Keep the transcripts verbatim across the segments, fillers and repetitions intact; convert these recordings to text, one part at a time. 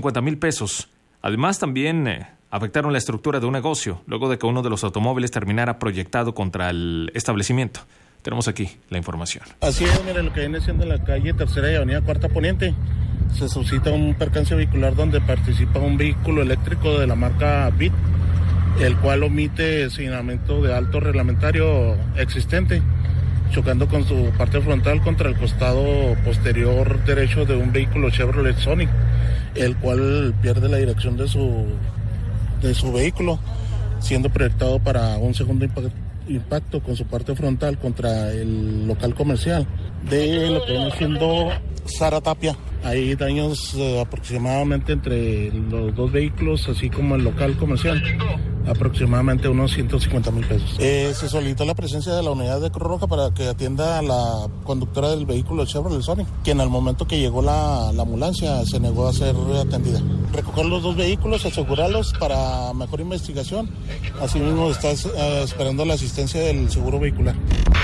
cincuenta mil pesos. Además, también eh, afectaron la estructura de un negocio, luego de que uno de los automóviles terminara proyectado contra el establecimiento. Tenemos aquí la información. Así es, mire, lo que viene siendo en la calle Tercera y Avenida Cuarta Poniente. Se suscita un percance vehicular donde participa un vehículo eléctrico de la marca B I T, el cual omite señalamiento de alto reglamentario existente, chocando con su parte frontal contra el costado posterior derecho de un vehículo Chevrolet Sonic, el cual pierde la dirección de su, de su vehículo, siendo proyectado para un segundo impacto. impacto con su parte frontal contra el local comercial de lo que viene siendo Sara Tapia. Hay daños eh, aproximadamente entre los dos vehículos, así como el local comercial, aproximadamente unos ciento cincuenta mil pesos. Eh, se solicitó la presencia de la unidad de Cruz Roja para que atienda a la conductora del vehículo Chevrolet Sonic, quien al momento que llegó la, la ambulancia se negó a ser atendida. Recoger los dos vehículos, asegurarlos para mejor investigación. Asimismo está eh, esperando la asistencia del seguro vehicular.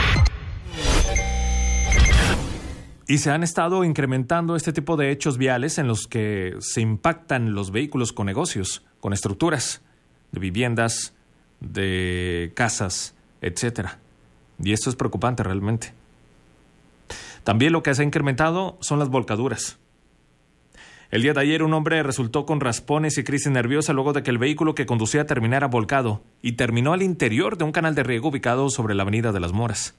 Y se han estado incrementando este tipo de hechos viales en los que se impactan los vehículos con negocios, con estructuras de viviendas, de casas, etcétera. Y esto es preocupante realmente. También lo que se ha incrementado son las volcaduras. El día de ayer un hombre resultó con raspones y crisis nerviosa luego de que el vehículo que conducía terminara volcado y terminó al interior de un canal de riego ubicado sobre la Avenida de las Moras.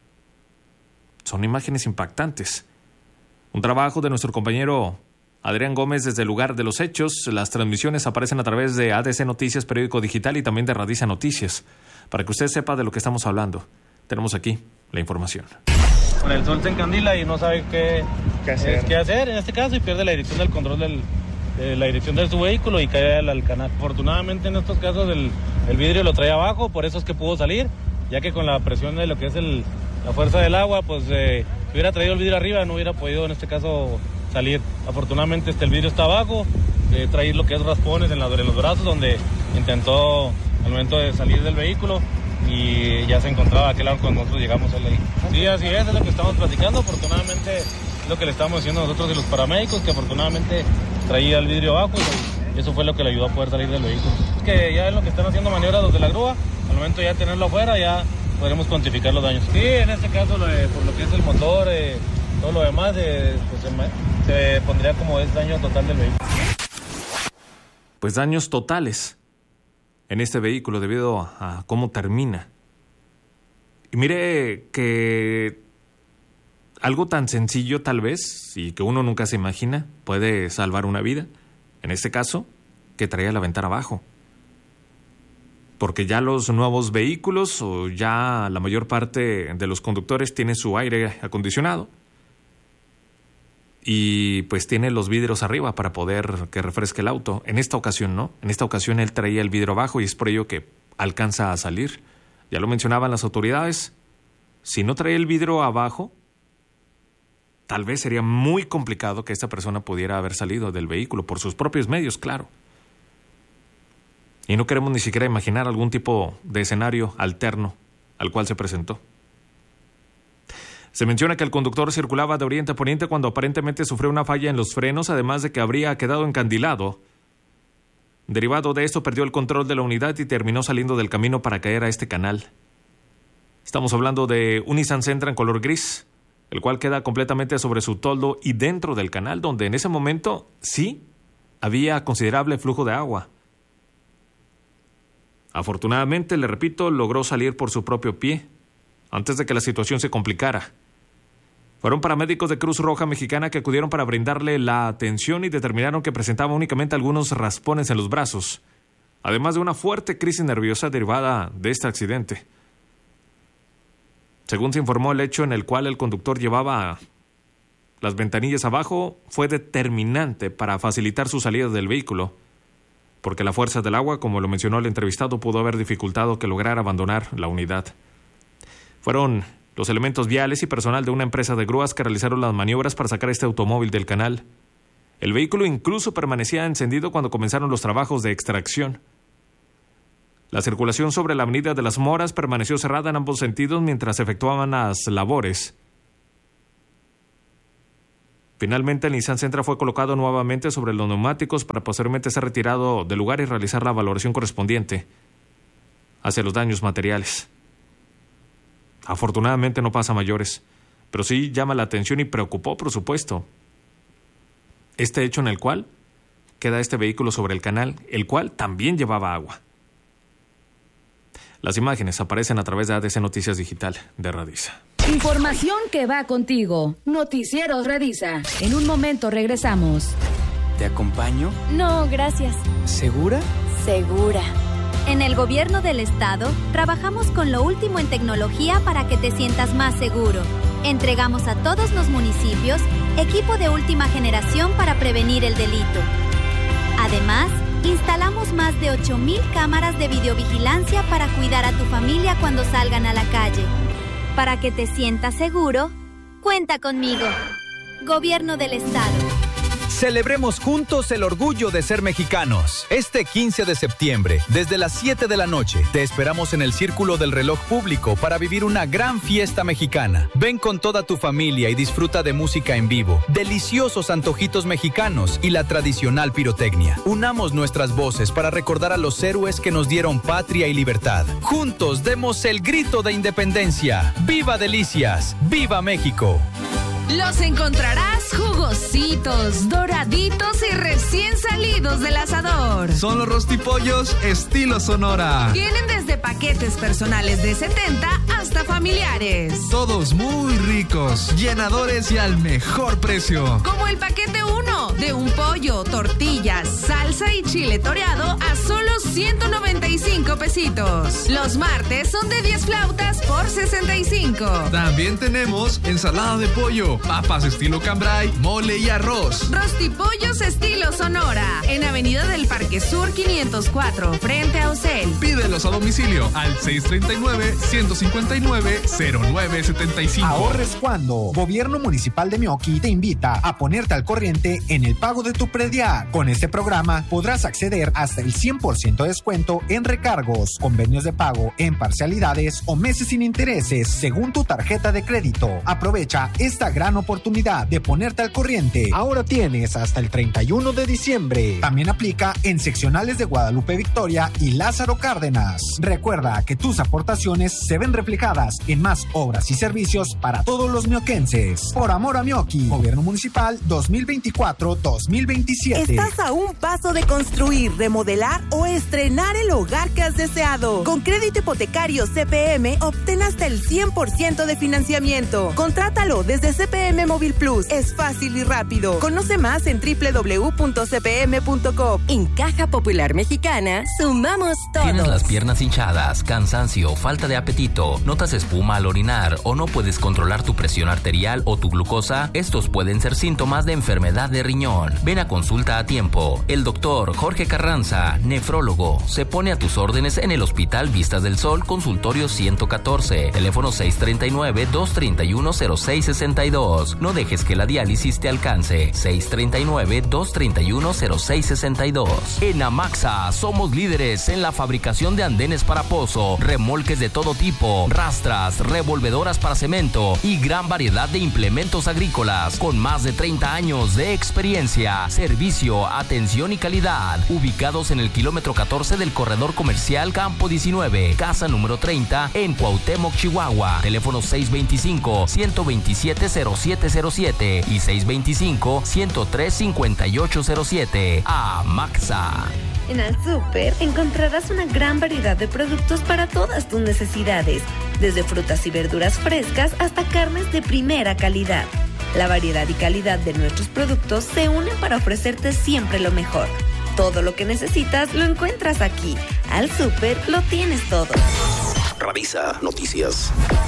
Son imágenes impactantes. Un trabajo de nuestro compañero Adrián Gómez desde el lugar de los hechos. Las transmisiones aparecen a través de A D C Noticias, periódico digital, y también de Radiza Noticias. Para que usted sepa de lo que estamos hablando, tenemos aquí la información. Con el sol se encandila y no sabe qué, ¿Qué hacer? Es, qué hacer en este caso y pierde la dirección del control del, de la dirección de su vehículo y cae al, al canal. Afortunadamente en estos casos el, el vidrio lo trae abajo, por eso es que pudo salir, ya que con la presión de lo que es el, la fuerza del agua, pues eh, si hubiera traído el vidrio arriba no hubiera podido en este caso salir. Afortunadamente este, el vidrio está abajo, eh, trae lo que es raspones en, la, en los brazos, donde intentó al momento de salir del vehículo y ya se encontraba aquel lado cuando nosotros llegamos a él ahí. Sí, así es, es lo que estamos platicando. Afortunadamente es lo que le estamos diciendo nosotros y los paramédicos, que afortunadamente traía el vidrio abajo y eso fue lo que le ayudó a poder salir del vehículo. Es que ya es lo que están haciendo maniobras los de la grúa, al momento ya de tenerlo afuera ya podremos cuantificar los daños. Sí, en este caso lo de, por lo que es el motor, eh, todo lo demás, eh, pues se, se pondría como es daño total del vehículo. Pues daños totales en este vehículo debido a, a cómo termina. Y mire que algo tan sencillo tal vez, y que uno nunca se imagina, puede salvar una vida. En este caso, que traía la ventana abajo. Porque ya los nuevos vehículos, o ya la mayor parte de los conductores tienen su aire acondicionado. Y pues tiene los vidrios arriba para poder que refresque el auto. En esta ocasión no. En esta ocasión él traía el vidrio abajo y es por ello que alcanza a salir. Ya lo mencionaban las autoridades. Si no traía el vidrio abajo, tal vez sería muy complicado que esta persona pudiera haber salido del vehículo por sus propios medios, claro. Y no queremos ni siquiera imaginar algún tipo de escenario alterno al cual se presentó. Se menciona que el conductor circulaba de oriente a poniente cuando aparentemente sufrió una falla en los frenos, además de que habría quedado encandilado. Derivado de esto, perdió el control de la unidad y terminó saliendo del camino para caer a este canal. Estamos hablando de un Nissan Sentra en color gris, el cual queda completamente sobre su toldo y dentro del canal, donde en ese momento sí había considerable flujo de agua. Afortunadamente, le repito, logró salir por su propio pie, antes de que la situación se complicara. Fueron paramédicos de Cruz Roja Mexicana que acudieron para brindarle la atención y determinaron que presentaba únicamente algunos raspones en los brazos, además de una fuerte crisis nerviosa derivada de este accidente. Según se informó, el hecho en el cual el conductor llevaba las ventanillas abajo fue determinante para facilitar su salida del vehículo, porque la fuerza del agua, como lo mencionó el entrevistado, pudo haber dificultado que lograra abandonar la unidad. Fueron los elementos viales y personal de una empresa de grúas que realizaron las maniobras para sacar este automóvil del canal. El vehículo incluso permanecía encendido cuando comenzaron los trabajos de extracción. La circulación sobre la Avenida de las Moras permaneció cerrada en ambos sentidos mientras se efectuaban las labores. Finalmente, el Nissan Sentra fue colocado nuevamente sobre los neumáticos para posteriormente ser retirado del lugar y realizar la valoración correspondiente hacia los daños materiales. Afortunadamente no pasa a mayores, pero sí llama la atención y preocupó, por supuesto, este hecho en el cual queda este vehículo sobre el canal, el cual también llevaba agua. Las imágenes aparecen a través de A D C Noticias Digital de Radisa. Información que va contigo. Noticieros Radisa. En un momento regresamos. ¿Te acompaño? No, gracias. ¿Segura? Segura. En el gobierno del estado, trabajamos con lo último en tecnología para que te sientas más seguro. Entregamos a todos los municipios equipo de última generación para prevenir el delito. Además, instalamos más de ocho mil cámaras de videovigilancia para cuidar a tu familia cuando salgan a la calle. Para que te sientas seguro, cuenta conmigo. Gobierno del estado. Celebremos juntos el orgullo de ser mexicanos. Este quince de septiembre, desde las siete de la noche, te esperamos en el Círculo del Reloj Público para vivir una gran fiesta mexicana. Ven con toda tu familia y disfruta de música en vivo, deliciosos antojitos mexicanos y la tradicional pirotecnia. Unamos nuestras voces para recordar a los héroes que nos dieron patria y libertad. Juntos demos el grito de independencia. ¡Viva Delicias! ¡Viva México! Los encontrarás jugositos, doraditos y recién salidos del asador. Son los rostipollos estilo Sonora. Vienen desde paquetes personales de setenta hasta familiares. Todos muy ricos, llenadores y al mejor precio. Como el paquete uno, de un pollo, tortillas, salsa y chile toreado a solo ciento noventa y cinco pesitos. Los martes son de diez flautas por sesenta y cinco. También tenemos ensalada de pollo, papas estilo cambray, mole y arroz. Rostipollos estilo Sonora, en Avenida del Parque Sur quinientos cuatro, frente a Ocel. Pídelos a domicilio al seis tres nueve, uno cinco nueve, cero nueve siete cinco. Ahorres cuando. Gobierno Municipal de Meoqui te invita a ponerte al corriente en el pago de tu predial. Con este programa podrás acceder hasta el cien por ciento de descuento en recargos, convenios de pago en parcialidades o meses sin intereses según tu tarjeta de crédito. Aprovecha esta gran oportunidad de ponerte al corriente. Ahora tienes hasta el treinta y uno de diciembre. También aplica en seccionales de Guadalupe Victoria y Lázaro Cárdenas. Recuerda que tus aportaciones se ven reflejadas en más obras y servicios para todos los mioquenses. Por amor a Meoqui, Gobierno Municipal dos mil veinticuatro dos mil veintisiete. Estás a un paso de construir, remodelar o estrenar el hogar que has deseado. Con crédito hipotecario C P M, obtén hasta el cien por ciento de financiamiento. Contrátalo desde C P M Móvil Plus. Es fácil y rápido. Conoce más en doble u doble u doble u punto c p m punto com. En Caja Popular Mexicana, sumamos todos. ¿Tienes las piernas hinchadas, cansancio, falta de apetito, notas espuma al orinar o no puedes controlar tu presión arterial o tu glucosa? Estos pueden ser síntomas de enfermedad de riñón. Ven a consulta a tiempo. El doctor Jorge Carranza, nefrólogo, se pone a tus órdenes en el Hospital Vistas del Sol, consultorio ciento catorce, teléfono seis tres nueve, dos tres uno, cero seis seis dos. No dejes que la diálisis te alcance. seis tres nueve, dos tres uno, cero seis seis dos. En Amaxa somos líderes en la fabricación de andenes para pozo, remolques de todo tipo, rastras, revolvedoras para cemento y gran variedad de implementos agrícolas con más de treinta años de experiencia, servicio, atención y calidad. Ubicados en el kilómetro catorce del corredor comercial Campo diecinueve, casa número treinta en Cuauhtémoc, Chihuahua. Teléfono seis dos cinco, uno dos siete, cero siete cero siete y seis dos cinco, uno tres cinco ocho cero siete. Amaxa. En Al Súper encontrarás una gran variedad de productos para todas tus necesidades, desde frutas y verduras frescas hasta carnes de primera calidad. La variedad y calidad de nuestros productos se unen para ofrecerte siempre lo mejor. Todo lo que necesitas lo encuentras aquí. Al Súper lo tienes todo. Radisa Noticias.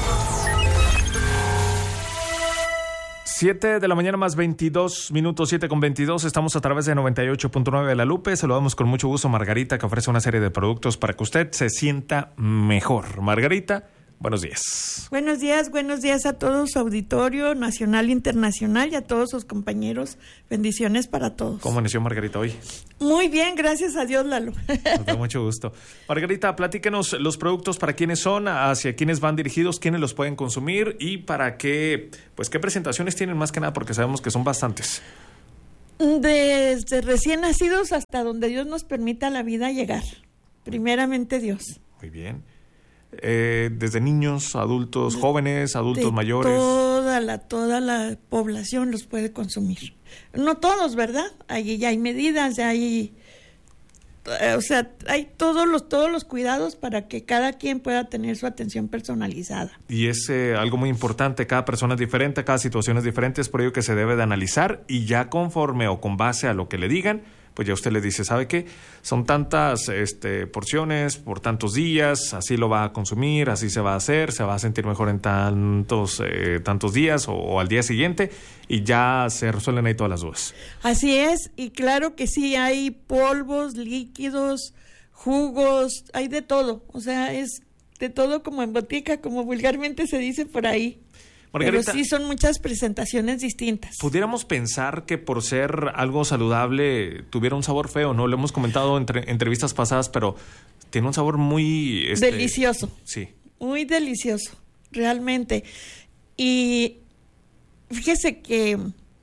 siete de la mañana más veintidós minutos, siete con veintidós. Estamos a través de noventa y ocho punto nueve de La Lupe. Saludamos con mucho gusto a Margarita, que ofrece una serie de productos para que usted se sienta mejor. Margarita, Buenos días. Buenos días, buenos días a todo su auditorio nacional e internacional y a todos sus compañeros. Bendiciones para todos. ¿Cómo amaneció Margarita hoy? Muy bien, gracias a Dios, Lalo. Nos da mucho gusto. Margarita, platíquenos los productos, para quiénes son, hacia quiénes van dirigidos, quiénes los pueden consumir y para qué, pues qué presentaciones tienen más que nada, porque sabemos que son bastantes. Desde recién nacidos hasta donde Dios nos permita la vida llegar. Primeramente Dios. Muy bien. Eh, desde niños, adultos, jóvenes, adultos de mayores. Toda la, toda la población los puede consumir. No todos, ¿verdad? Ahí ya hay medidas, ya hay, o sea, hay todos los, todos los cuidados para que cada quien pueda tener su atención personalizada. Y es eh, algo muy importante, cada persona es diferente, cada situación es diferente, es por ello que se debe de analizar y ya conforme o con base a lo que le digan, pues ya usted le dice, ¿sabe qué? Son tantas este, porciones por tantos días, así lo va a consumir, así se va a hacer, se va a sentir mejor en tantos, eh, tantos días o, o al día siguiente y ya se resuelven ahí todas las dudas. Así es, y claro que sí, hay polvos, líquidos, jugos, hay de todo, o sea, es de todo como en botica, como vulgarmente se dice por ahí. Margarita, pero sí son muchas presentaciones distintas. Pudiéramos pensar que por ser algo saludable tuviera un sabor feo, ¿no? Lo hemos comentado en entre, entrevistas pasadas, pero tiene un sabor muy... Este, delicioso. Sí. Muy delicioso, realmente. Y fíjese que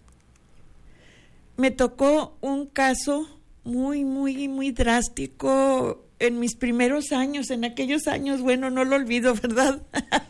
me tocó un caso muy, muy, muy drástico en mis primeros años, en aquellos años, bueno, no lo olvido, ¿verdad?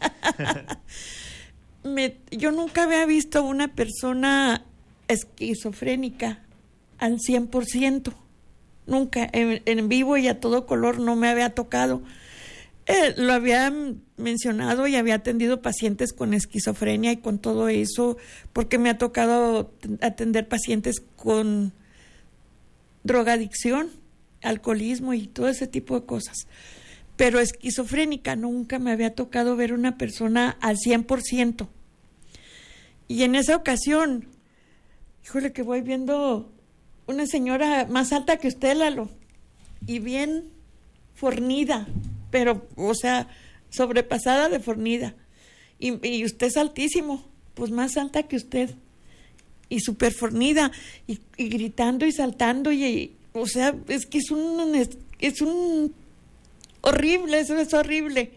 Me, yo nunca había visto una persona esquizofrénica al cien por ciento, nunca, en, en vivo y a todo color no me había tocado. Eh, lo había mencionado y había atendido pacientes con esquizofrenia y con todo eso, porque me ha tocado atender pacientes con drogadicción, alcoholismo y todo ese tipo de cosas. Pero esquizofrénica nunca me había tocado ver una persona al cien por ciento. Y en esa ocasión, híjole que voy viendo una señora más alta que usted, Lalo, y bien fornida, pero, o sea, sobrepasada de fornida. Y, y usted es altísimo, pues más alta que usted, y súper fornida, y, y gritando y saltando, y, y, o sea, es que es un... Es, es un horrible, eso es horrible.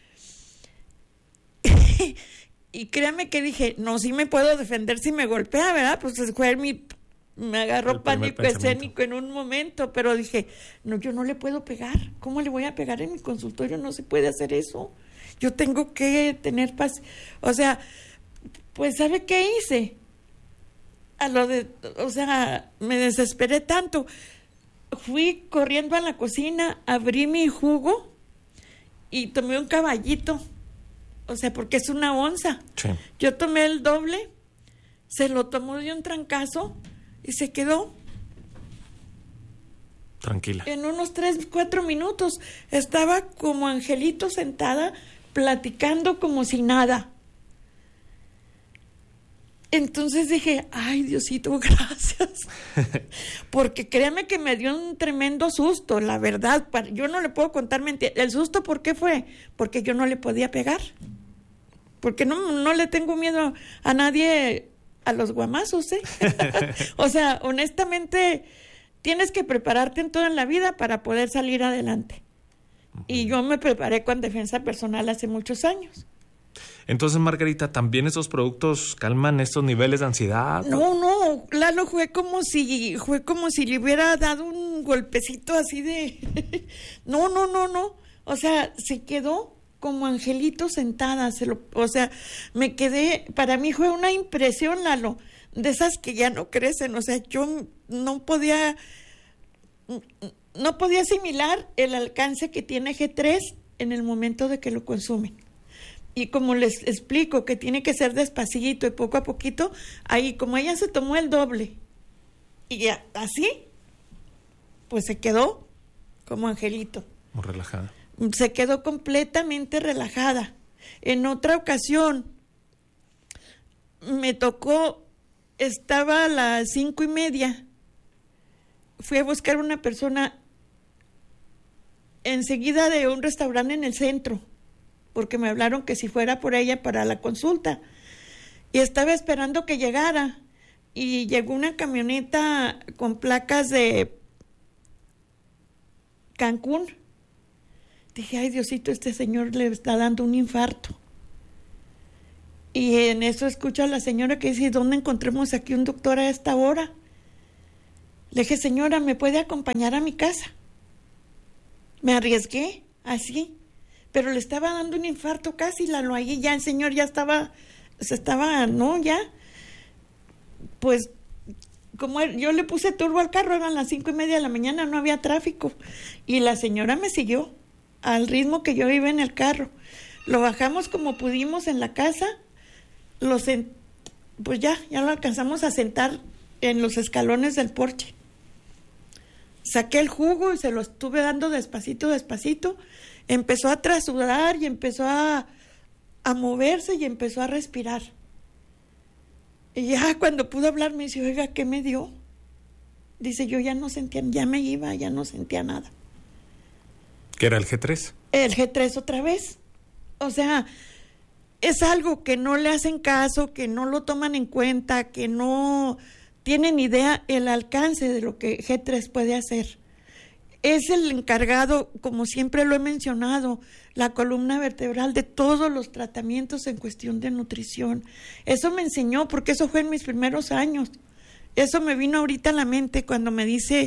Y créame que dije, no, sí me puedo defender si me golpea, ¿verdad? Pues fue mi, me agarró pánico escénico en un momento, pero dije, no, yo no le puedo pegar. ¿Cómo le voy a pegar en mi consultorio? No se puede hacer eso. Yo tengo que tener paz. O sea, pues ¿sabe qué hice? A lo de, o sea, me desesperé tanto. Fui corriendo a la cocina, abrí mi jugo y tomé un caballito, o sea, porque es una onza. Sí. Yo tomé el doble, se lo tomó de un trancazo y se quedó. Tranquila. En unos tres, cuatro minutos estaba como angelito sentada, platicando como si nada. Entonces dije, ay, Diosito, gracias. Porque créame que me dio un tremendo susto, la verdad. Yo no le puedo contar mentiras. ¿El susto por qué fue? Porque yo no le podía pegar. Porque no, no le tengo miedo a nadie, a los guamazos, ¿eh? O sea, honestamente, tienes que prepararte en toda la vida para poder salir adelante. Uh-huh. Y yo me preparé con defensa personal hace muchos años. Entonces, Margarita, ¿también estos productos calman estos niveles de ansiedad? No, no, Lalo, fue como si, fue como si le hubiera dado un golpecito así de... No, no, no, no, o sea, se quedó como angelito sentada, se lo, o sea, me quedé, para mí fue una impresión, Lalo, de esas que ya no crecen, o sea, yo no podía, no podía asimilar el alcance que tiene G tres en el momento de que lo consumen. Y como les explico que tiene que ser despacito y poco a poquito, ahí como ella se tomó el doble y ya, así, pues se quedó como angelito. Muy relajada. Se quedó completamente relajada. En otra ocasión me tocó, estaba a las cinco y media, fui a buscar una persona enseguida de un restaurante en el centro. porque me hablaron que si fuera por ella para la consulta. Y estaba esperando que llegara. Y llegó una camioneta con placas de Cancún. Dije, ay, Diosito, este señor le está dando un infarto. Y en eso escucho a la señora que dice, ¿dónde encontremos aquí un doctor a esta hora? Le dije, señora, ¿me puede acompañar a mi casa? Me arriesgué, así. Pero le estaba dando un infarto casi, la lo ahí ya el señor ya estaba, se estaba, no, ya. Pues, como yo le puse turbo al carro, eran las cinco y media de la mañana, no había tráfico. Y la señora me siguió al ritmo que yo iba en el carro. Lo bajamos como pudimos en la casa, lo sent- pues ya, ya lo alcanzamos a sentar en los escalones del porche. Saqué el jugo y se lo estuve dando despacito, despacito. Empezó a trasudar y empezó a, a moverse y empezó a respirar. Y ya cuando pudo hablar me dice, oiga, ¿qué me dio? Dice, yo ya no sentía, ya me iba, ya no sentía nada. ¿Qué era el G tres? El G tres otra vez. O sea, es algo que no le hacen caso, que no lo toman en cuenta, que no tienen idea el alcance de lo que G tres puede hacer. Es el encargado, como siempre lo he mencionado, la columna vertebral de todos los tratamientos en cuestión de nutrición. Eso me enseñó, porque eso fue en mis primeros años. Eso me vino ahorita a la mente cuando me dice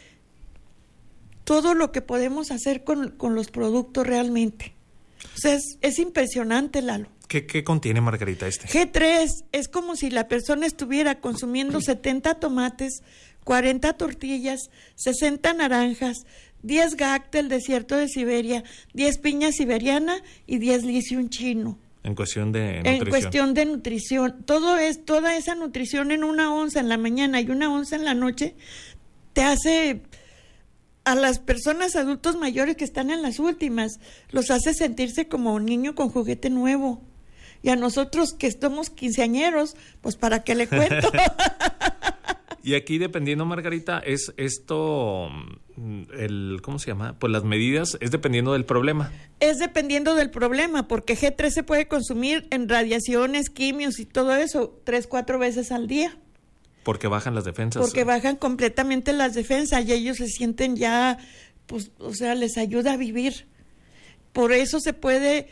todo lo que podemos hacer con, con los productos realmente. O sea, es, es impresionante, Lalo. ¿Qué, ¿Qué contiene, Margarita, este? G tres es como si la persona estuviera consumiendo setenta tomates, cuarenta tortillas, sesenta naranjas, diez gac del desierto de Siberia, diez piña siberiana y diez lisium chino. En cuestión de nutrición. En cuestión de nutrición. Todo es, toda esa nutrición en una onza en la mañana y una onza en la noche te hace, a las personas adultos mayores que están en las últimas, los hace sentirse como un niño con juguete nuevo. Y a nosotros que somos quinceañeros, pues para qué le cuento. Y aquí, dependiendo, Margarita, es esto, el, ¿cómo se llama? Pues las medidas es dependiendo del problema. Es dependiendo del problema, porque G tres se puede consumir en radiaciones, quimios y todo eso, tres, cuatro veces al día. Porque bajan las defensas. Porque bajan completamente las defensas y ellos se sienten ya, pues, o sea, les ayuda a vivir. Por eso se puede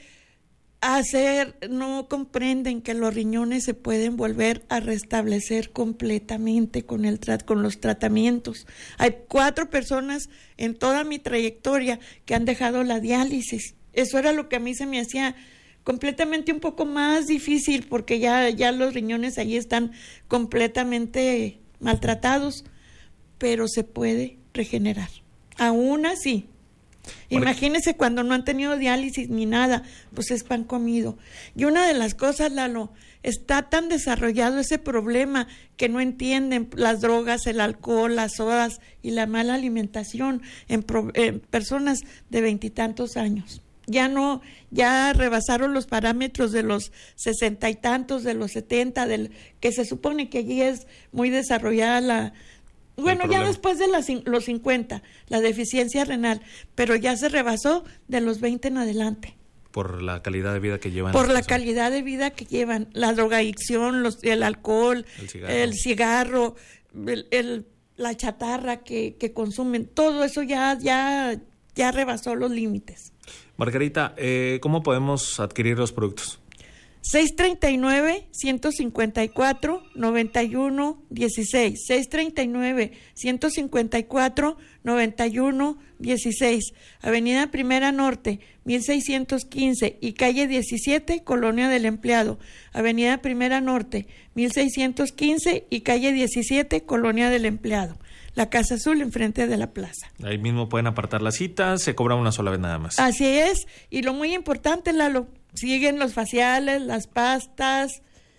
hacer, no comprenden que los riñones se pueden volver a restablecer completamente con el tra- con los tratamientos. Hay cuatro personas en toda mi trayectoria que han dejado la diálisis. Eso era lo que a mí se me hacía completamente un poco más difícil, porque ya, ya los riñones ahí están completamente maltratados, pero se puede regenerar. Aún así. Imagínense cuando no han tenido diálisis ni nada, pues es pan comido. Y una de las cosas, Lalo, está tan desarrollado ese problema que no entienden las drogas, el alcohol, las sodas y la mala alimentación en, pro, en personas de veintitantos años. Ya no, ya rebasaron los parámetros de los sesenta y tantos, de los setenta, del que se supone que allí es muy desarrollada la... Bueno, ya después de las, los cincuenta, la deficiencia renal, pero ya se rebasó de los veinte en adelante. Por la calidad de vida que llevan. Por la calidad de vida que llevan, la drogadicción, los, el alcohol, el cigarro, el cigarro el, el, la chatarra que, que consumen, todo eso ya, ya, ya rebasó los límites. Margarita, eh, ¿cómo podemos adquirir los productos? seis treinta y nueve, ciento cincuenta y cuatro, noventa y uno, dieciséis. seis treinta y nueve, ciento cincuenta y cuatro, noventa y uno, dieciséis. Avenida Primera Norte, mil seiscientos quince y calle diecisiete, Colonia del Empleado. Avenida Primera Norte, mil seiscientos quince y calle diecisiete, Colonia del Empleado. La Casa Azul enfrente de la plaza. Ahí mismo pueden apartar la cita, se cobra una sola vez nada más. Así es, y lo muy importante, Lalo, siguen los faciales, las pastas,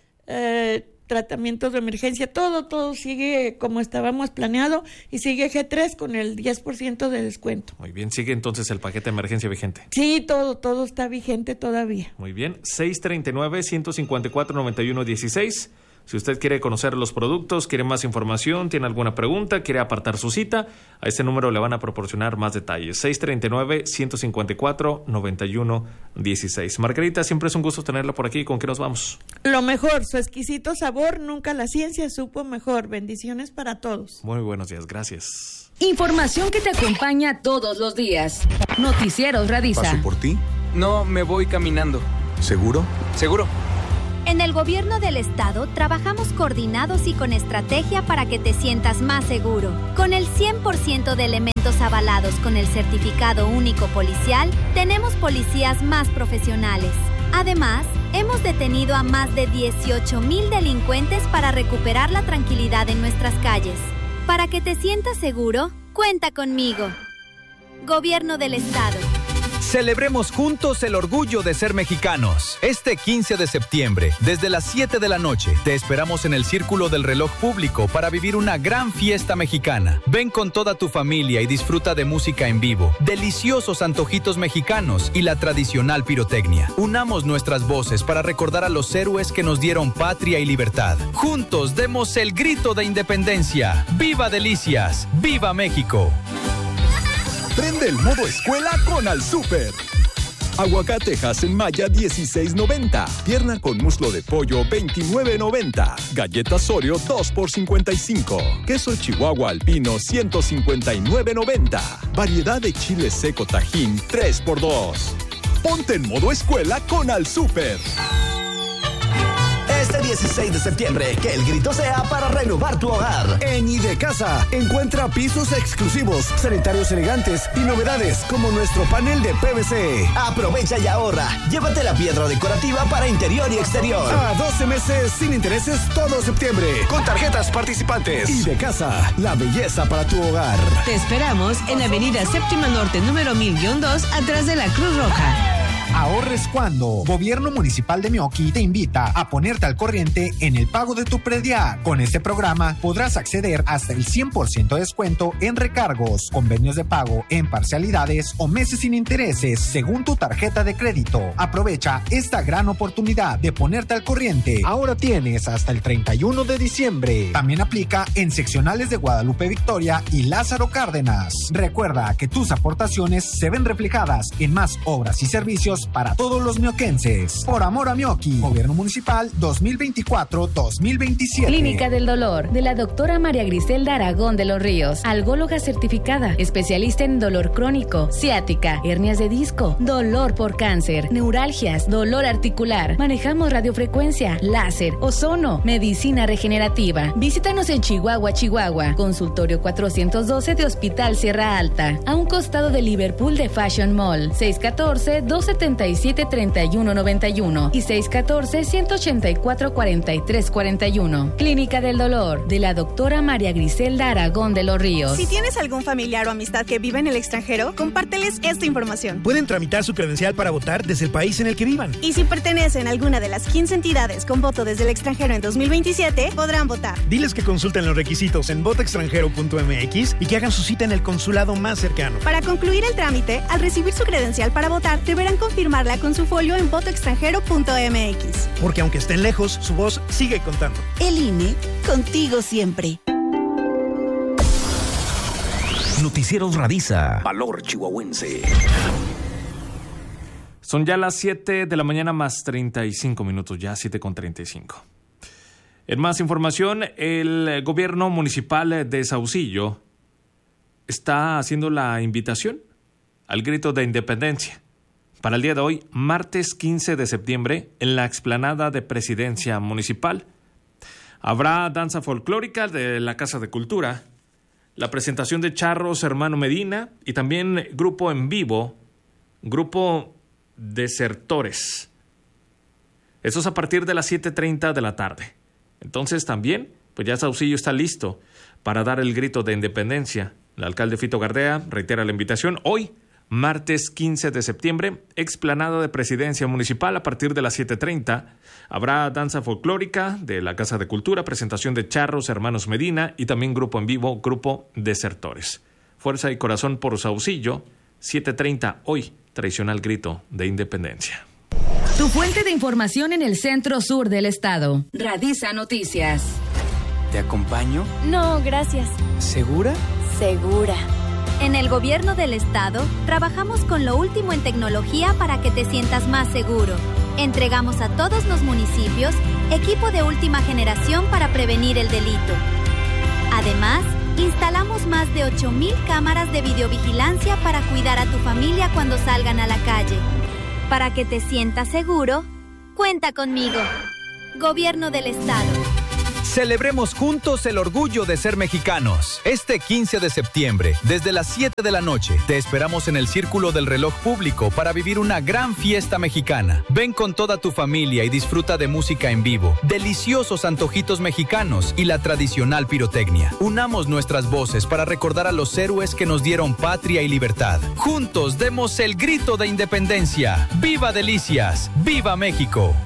eh, tratamientos de emergencia, todo, todo sigue como estábamos planeado y sigue G tres con el diez por ciento de descuento. Muy bien, sigue entonces el paquete de emergencia vigente. Sí, todo, todo está vigente todavía. Muy bien, seis treinta y nueve, ciento cincuenta y cuatro, noventa y uno, dieciséis. Si usted quiere conocer los productos, quiere más información, tiene alguna pregunta, quiere apartar su cita, a este número le van a proporcionar más detalles. seis treinta y nueve, ciento cincuenta y cuatro, noventa y uno dieciséis. Margarita, siempre es un gusto tenerla por aquí. ¿Con qué nos vamos? Lo mejor, su exquisito sabor, nunca la ciencia supo mejor. Bendiciones para todos. Muy buenos días, gracias. Información que te acompaña todos los días. Noticieros Radisa. ¿Paso por ti? No, me voy caminando. ¿Seguro? Seguro. En el gobierno del estado trabajamos coordinados y con estrategia para que te sientas más seguro. Con el cien por ciento de elementos avalados con el certificado único policial, tenemos policías más profesionales. Además, hemos detenido a más de dieciocho mil delincuentes para recuperar la tranquilidad en nuestras calles. Para que te sientas seguro, cuenta conmigo. Gobierno del estado. Celebremos juntos el orgullo de ser mexicanos. Este quince de septiembre, desde las siete de la noche, te esperamos en el Círculo del Reloj Público para vivir una gran fiesta mexicana. Ven con toda tu familia y disfruta de música en vivo, deliciosos antojitos mexicanos y la tradicional pirotecnia. Unamos nuestras voces para recordar a los héroes que nos dieron patria y libertad. Juntos demos el grito de independencia. ¡Viva Delicias! ¡Viva México! Prende el modo escuela con Al Súper. Aguacatejas en Maya dieciséis noventa. Pierna con muslo de pollo veintinueve noventa. Galletas Oreo dos por cincuenta y cinco. Queso Chihuahua Alpino ciento cincuenta y nueve noventa. Variedad de chile seco Tajín tres por dos. Ponte en modo escuela con Al Súper. Este dieciséis de septiembre, que el grito sea para renovar tu hogar. En Idecasa, encuentra pisos exclusivos, sanitarios elegantes y novedades como nuestro panel de P V C. Aprovecha y ahorra. Llévate la piedra decorativa para interior y exterior. A doce meses sin intereses todo septiembre, con tarjetas participantes. Idecasa, la belleza para tu hogar. Te esperamos en Avenida Séptima Norte, número mil dos, atrás de la Cruz Roja. Ahorres cuando. Gobierno Municipal de Meoqui te invita a ponerte al corriente en el pago de tu predial. Con este programa podrás acceder hasta el cien por ciento de descuento en recargos, convenios de pago en parcialidades o meses sin intereses según tu tarjeta de crédito. Aprovecha esta gran oportunidad de ponerte al corriente. Ahora tienes hasta el treinta y uno de diciembre. También aplica en seccionales de Guadalupe Victoria y Lázaro Cárdenas. Recuerda que tus aportaciones se ven reflejadas en más obras y servicios para todos los mioquenses. Por amor a Meoqui. Gobierno Municipal dos mil veinticuatro dos mil veintisiete. Clínica del Dolor, de la doctora María Griselda Aragón de los Ríos. Algóloga certificada, especialista en dolor crónico, ciática, hernias de disco, dolor por cáncer, neuralgias, dolor articular. Manejamos radiofrecuencia, láser, ozono, medicina regenerativa. Visítanos en Chihuahua, Chihuahua. Consultorio cuatrocientos doce de Hospital Sierra Alta, a un costado de Liverpool de Fashion Mall. seis uno cuatro, dos siete siete, tres uno nueve uno y seis uno cuatro, uno ocho cuatro, cuatro tres cuatro uno. Clínica del Dolor, de la doctora María Griselda Aragón de los Ríos. Si tienes algún familiar o amistad que vive en el extranjero, compárteles esta información. Pueden tramitar su credencial para votar desde el país en el que vivan. Y si pertenecen a alguna de las quince entidades con voto desde el extranjero en dos mil veintisiete, podrán votar. Diles que consulten los requisitos en voto extranjero punto m x y que hagan su cita en el consulado más cercano. Para concluir el trámite, al recibir su credencial para votar, deberán confirmarla con su folio en voto extranjero punto m x. Porque aunque estén lejos, su voz sigue contando. El I N E, contigo siempre. Noticieros Radisa. Valor chihuahuense. Son ya las siete de la mañana más treinta y cinco minutos, ya siete con treinta y cinco. En más información, el gobierno municipal de Saucillo está haciendo la invitación al grito de independencia para el día de hoy, martes quince de septiembre, en la explanada de Presidencia Municipal. Habrá danza folclórica de la Casa de Cultura, la presentación de Charros Hermano Medina y también grupo en vivo, grupo Desertores. Eso es a partir de las siete treinta de la tarde. Entonces también, pues ya Saucillo está listo para dar el grito de independencia. El alcalde Fito Gardea reitera la invitación hoy, martes quince de septiembre, explanada de Presidencia Municipal a partir de las siete treinta. Habrá danza folclórica de la Casa de Cultura, presentación de Charros Hermanos Medina y también grupo en vivo, grupo Desertores. Fuerza y corazón por Saucillo, siete treinta hoy, tradicional grito de independencia. Tu fuente de información en el centro sur del estado. Radisa Noticias. ¿Te acompaño? No, gracias. ¿Segura? Segura. En el gobierno del estado, trabajamos con lo último en tecnología para que te sientas más seguro. Entregamos a todos los municipios equipo de última generación para prevenir el delito. Además, instalamos más de ocho mil cámaras de videovigilancia para cuidar a tu familia cuando salgan a la calle. Para que te sientas seguro, cuenta conmigo. Gobierno del Estado. Celebremos juntos el orgullo de ser mexicanos. Este quince de septiembre, desde las siete de la noche, te esperamos en el Círculo del Reloj Público para vivir una gran fiesta mexicana. Ven con toda tu familia y disfruta de música en vivo, deliciosos antojitos mexicanos y la tradicional pirotecnia. Unamos nuestras voces para recordar a los héroes que nos dieron patria y libertad. Juntos demos el grito de independencia. ¡Viva Delicias! ¡Viva México!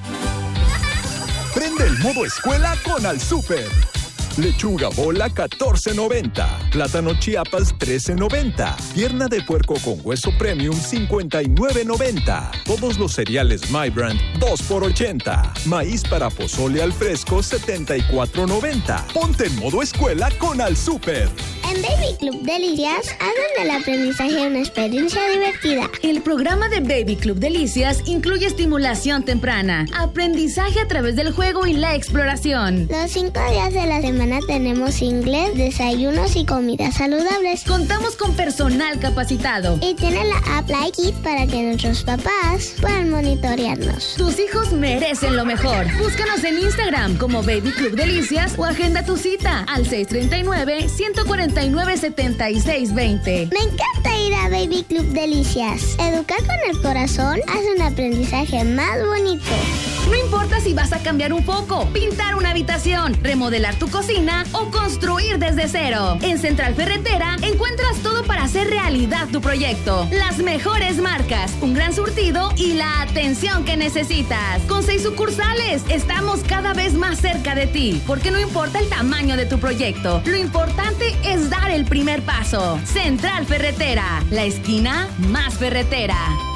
Prende el modo escuela con Al Súper. Lechuga bola catorce noventa, plátano Chiapas trece noventa, pierna de puerco con hueso premium cincuenta y nueve noventa, todos los cereales My Brand dos por ochenta, maíz para pozole al fresco setenta y cuatro noventa. Ponte en modo escuela con Al Súper. En Baby Club Delicias hacen del aprendizaje una experiencia divertida. El programa de Baby Club Delicias incluye estimulación temprana, aprendizaje a través del juego y la exploración. Los cinco días de la semana tenemos inglés, desayunos y comidas saludables. Contamos con personal capacitado. Y tiene la app Like It para que nuestros papás puedan monitorearnos. Tus hijos merecen lo mejor. Búscanos en Instagram como Baby Club Delicias o agenda tu cita al seis tres nueve, uno cuatro nueve, siete seis dos cero. Me encanta ir a Baby Club Delicias. Educar con el corazón hace un aprendizaje más bonito. No importa si vas a cambiar un foco, pintar una habitación, remodelar tu cocina o construir desde cero. En Central Ferretera encuentras todo para hacer realidad tu proyecto. Las mejores marcas, un gran surtido y la atención que necesitas. Con seis sucursales, estamos cada vez más cerca de ti, porque no importa el tamaño de tu proyecto, lo importante es dar el primer paso. Central Ferretera, la esquina más ferretera.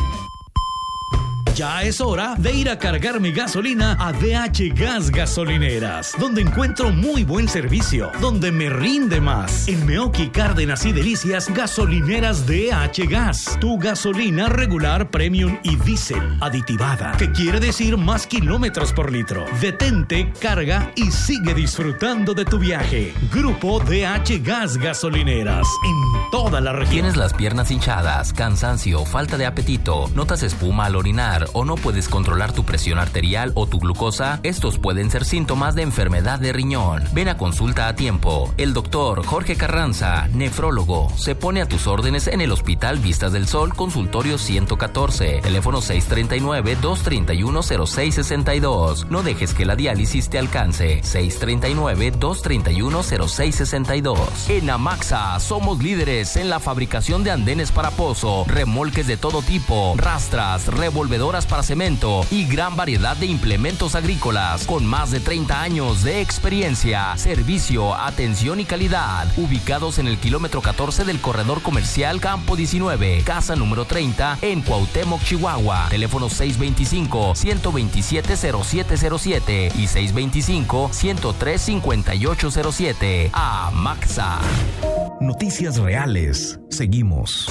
Ya es hora de ir a cargar mi gasolina a D H Gas Gasolineras, donde encuentro muy buen servicio, donde me rinde más. En Meoqui, Cárdenas y Delicias, gasolineras D H Gas. Tu gasolina regular, premium y diésel aditivada, que quiere decir más kilómetros por litro. Detente, carga y sigue disfrutando de tu viaje. Grupo D H Gas Gasolineras, en toda la región. ¿Tienes las piernas hinchadas, cansancio, falta de apetito, notas espuma al orinar o no puedes controlar tu presión arterial o tu glucosa? Estos pueden ser síntomas de enfermedad de riñón. Ven a consulta a tiempo. El doctor Jorge Carranza, nefrólogo, se pone a tus órdenes en el Hospital Vistas del Sol, consultorio ciento catorce, teléfono seis tres nueve, dos tres uno, cero seis seis dos. No dejes que la diálisis te alcance. seis tres nueve, dos tres uno, cero seis seis dos. En Amaxa somos líderes en la fabricación de andenes para pozo, remolques de todo tipo, rastras, revolvedoras para cemento y gran variedad de implementos agrícolas con más de treinta años de experiencia, servicio, atención y calidad. Ubicados en el kilómetro catorce del corredor comercial Campo diecinueve, casa número treinta en Cuauhtémoc, Chihuahua. Teléfono seis dos cinco, uno dos siete, cero siete cero siete y seis dos cinco, uno tres cinco ocho cero siete. Amaxa. Noticias reales. Seguimos.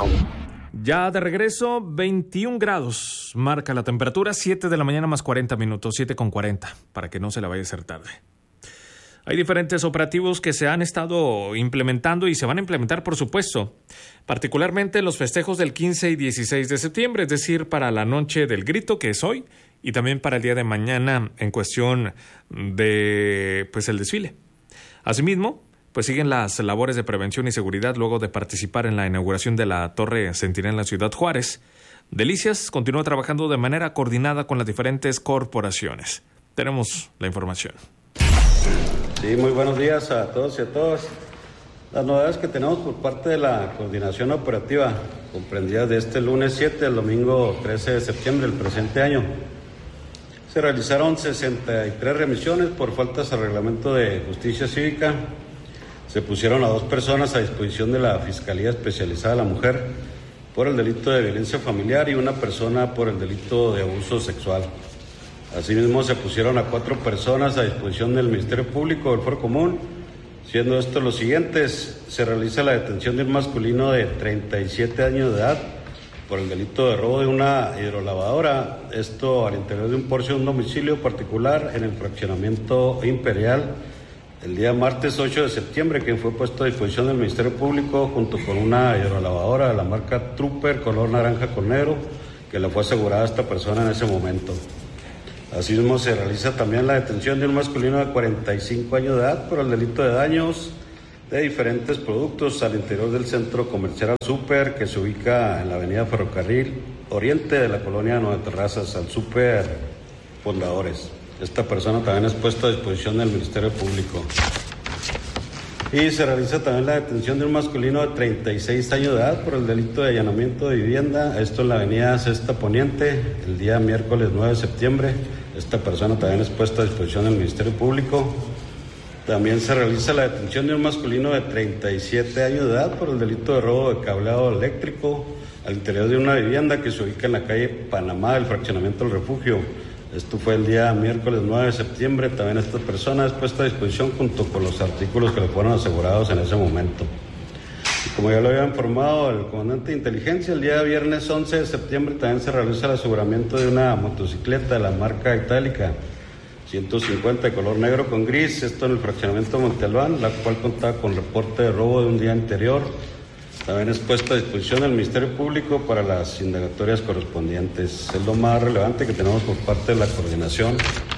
Ya de regreso, veintiún grados marca la temperatura, siete de la mañana más cuarenta minutos, siete con cuarenta, para que no se la vaya a hacer tarde. Hay diferentes operativos que se han estado implementando y se van a implementar, por supuesto, particularmente en los festejos del quince y dieciséis de septiembre, es decir, para la noche del grito, que es hoy, y también para el día de mañana en cuestión de, pues, el desfile. Asimismo, pues siguen las labores de prevención y seguridad luego de participar en la inauguración de la Torre Centinela en la Ciudad Juárez. Delicias continúa trabajando de manera coordinada con las diferentes corporaciones. Tenemos la información. Sí, muy buenos días a todos y a todas. Las novedades que tenemos por parte de la coordinación operativa, comprendidas de este lunes siete al domingo trece de septiembre del presente año. Se realizaron sesenta y tres remisiones por faltas al reglamento de justicia cívica. Se pusieron a dos personas a disposición de la Fiscalía Especializada de la Mujer por el delito de violencia familiar y una persona por el delito de abuso sexual. Asimismo, se pusieron a cuatro personas a disposición del Ministerio Público del Foro Común, siendo estos los siguientes. Se realiza la detención de un masculino de treinta y siete años de edad por el delito de robo de una hidrolavadora, esto al interior de un Porsche de un domicilio particular en el fraccionamiento Imperial, el día martes ocho de septiembre, que fue puesto a disposición del Ministerio Público junto con una hidrolavadora de la marca Trooper, color naranja con negro, que le fue asegurada a esta persona en ese momento. Asimismo, se realiza también la detención de un masculino de cuarenta y cinco años de edad por el delito de daños de diferentes productos al interior del centro comercial Super, que se ubica en la avenida Ferrocarril Oriente de la colonia Nueva Terrazas, al Super Fundadores. Esta persona también es puesta a disposición del Ministerio Público. Y se realiza también la detención de un masculino de treinta y seis años de edad por el delito de allanamiento de vivienda, esto en la avenida Sexta Poniente, el día miércoles nueve de septiembre. Esta persona también es puesta a disposición del Ministerio Público. También se realiza la detención de un masculino de treinta y siete años de edad por el delito de robo de cableado eléctrico al interior de una vivienda que se ubica en la calle Panamá del fraccionamiento del Refugio. Esto fue el día miércoles nueve de septiembre. También esta persona es puesta a disposición junto con los artículos que le fueron asegurados en ese momento. Y como ya lo había informado el comandante de inteligencia, el día viernes once de septiembre también se realiza el aseguramiento de una motocicleta de la marca Itálica ciento cincuenta de color negro con gris, esto en el fraccionamiento Monte Albán, la cual contaba con reporte de robo de un día anterior. También es puesta a disposición del Ministerio Público para las indagatorias correspondientes. Es lo más relevante que tenemos por parte de la coordinación.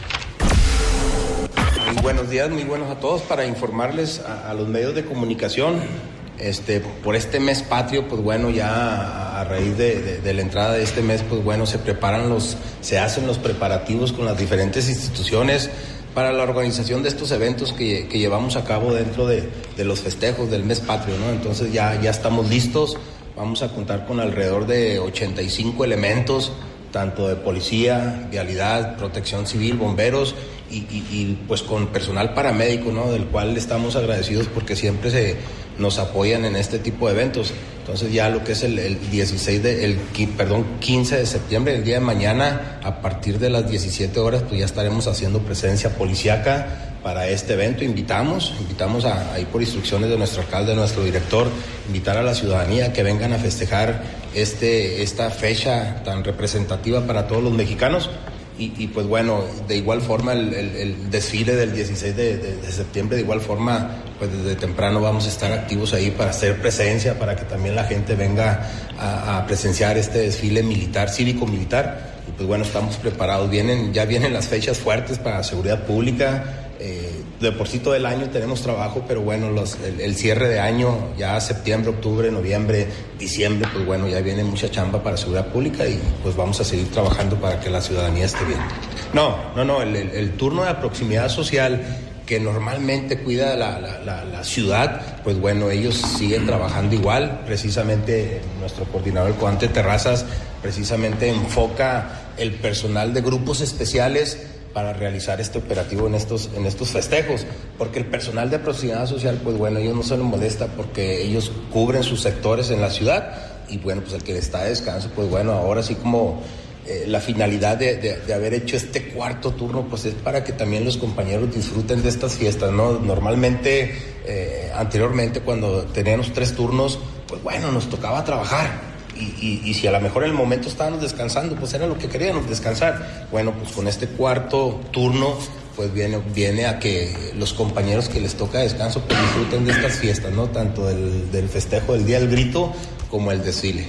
Muy buenos días, muy buenos a todos. Para informarles a, a los medios de comunicación, este, por este mes patrio, pues bueno, ya a, a raíz de, de, de la entrada de este mes, pues bueno, se preparan los, se hacen los preparativos con las diferentes instituciones para la organización de estos eventos que, que llevamos a cabo dentro de, de los festejos del mes patrio, ¿no? Entonces ya, ya estamos listos, vamos a contar con alrededor de ochenta y cinco elementos, tanto de policía, vialidad, protección civil, bomberos y, y, y pues con personal paramédico, ¿no? Del cual estamos agradecidos porque siempre se nos apoyan en este tipo de eventos. Entonces ya lo que es el, el dieciséis de, el, perdón, quince de septiembre, el día de mañana, a partir de las diecisiete horas, pues ya estaremos haciendo presencia policíaca para este evento. Invitamos, invitamos a, ahí por instrucciones de nuestro alcalde, de nuestro director, invitar a la ciudadanía que vengan a festejar este, esta fecha tan representativa para todos los mexicanos. Y, y pues bueno, de igual forma el, el, el desfile del dieciséis de, de, de septiembre, de igual forma, pues desde temprano vamos a estar activos ahí para hacer presencia, para que también la gente venga a, a presenciar este desfile militar, cívico-militar. Y pues bueno, estamos preparados, vienen, ya vienen las fechas fuertes para seguridad pública. Eh, de por sí todo el año tenemos trabajo, pero bueno, los, el, el cierre de año, ya septiembre, octubre, noviembre, diciembre, pues bueno, ya viene mucha chamba para seguridad pública y pues vamos a seguir trabajando para que la ciudadanía esté bien. No, no, no, el, el, el turno de proximidad social que normalmente cuida la, la, la, la ciudad, pues bueno, ellos siguen trabajando igual. Precisamente nuestro coordinador, el comandante Terrazas, precisamente enfoca el personal de grupos especiales para realizar este operativo en estos, en estos festejos, porque el personal de proximidad social, pues bueno, ellos no se les molesta porque ellos cubren sus sectores en la ciudad y bueno, pues el que está de descanso, pues bueno, ahora sí como eh, la finalidad de, de, de haber hecho este cuarto turno, pues es para que también los compañeros disfruten de estas fiestas, ¿no? Normalmente, eh, anteriormente cuando teníamos tres turnos, pues bueno, nos tocaba trabajar. Y, y, y si a lo mejor en el momento estábamos descansando, pues era lo que queríamos, descansar. Bueno, pues con este cuarto turno, pues viene, viene a que los compañeros que les toca descanso, pues disfruten de estas fiestas, ¿no? Tanto del, del festejo del Día del Grito como el desfile.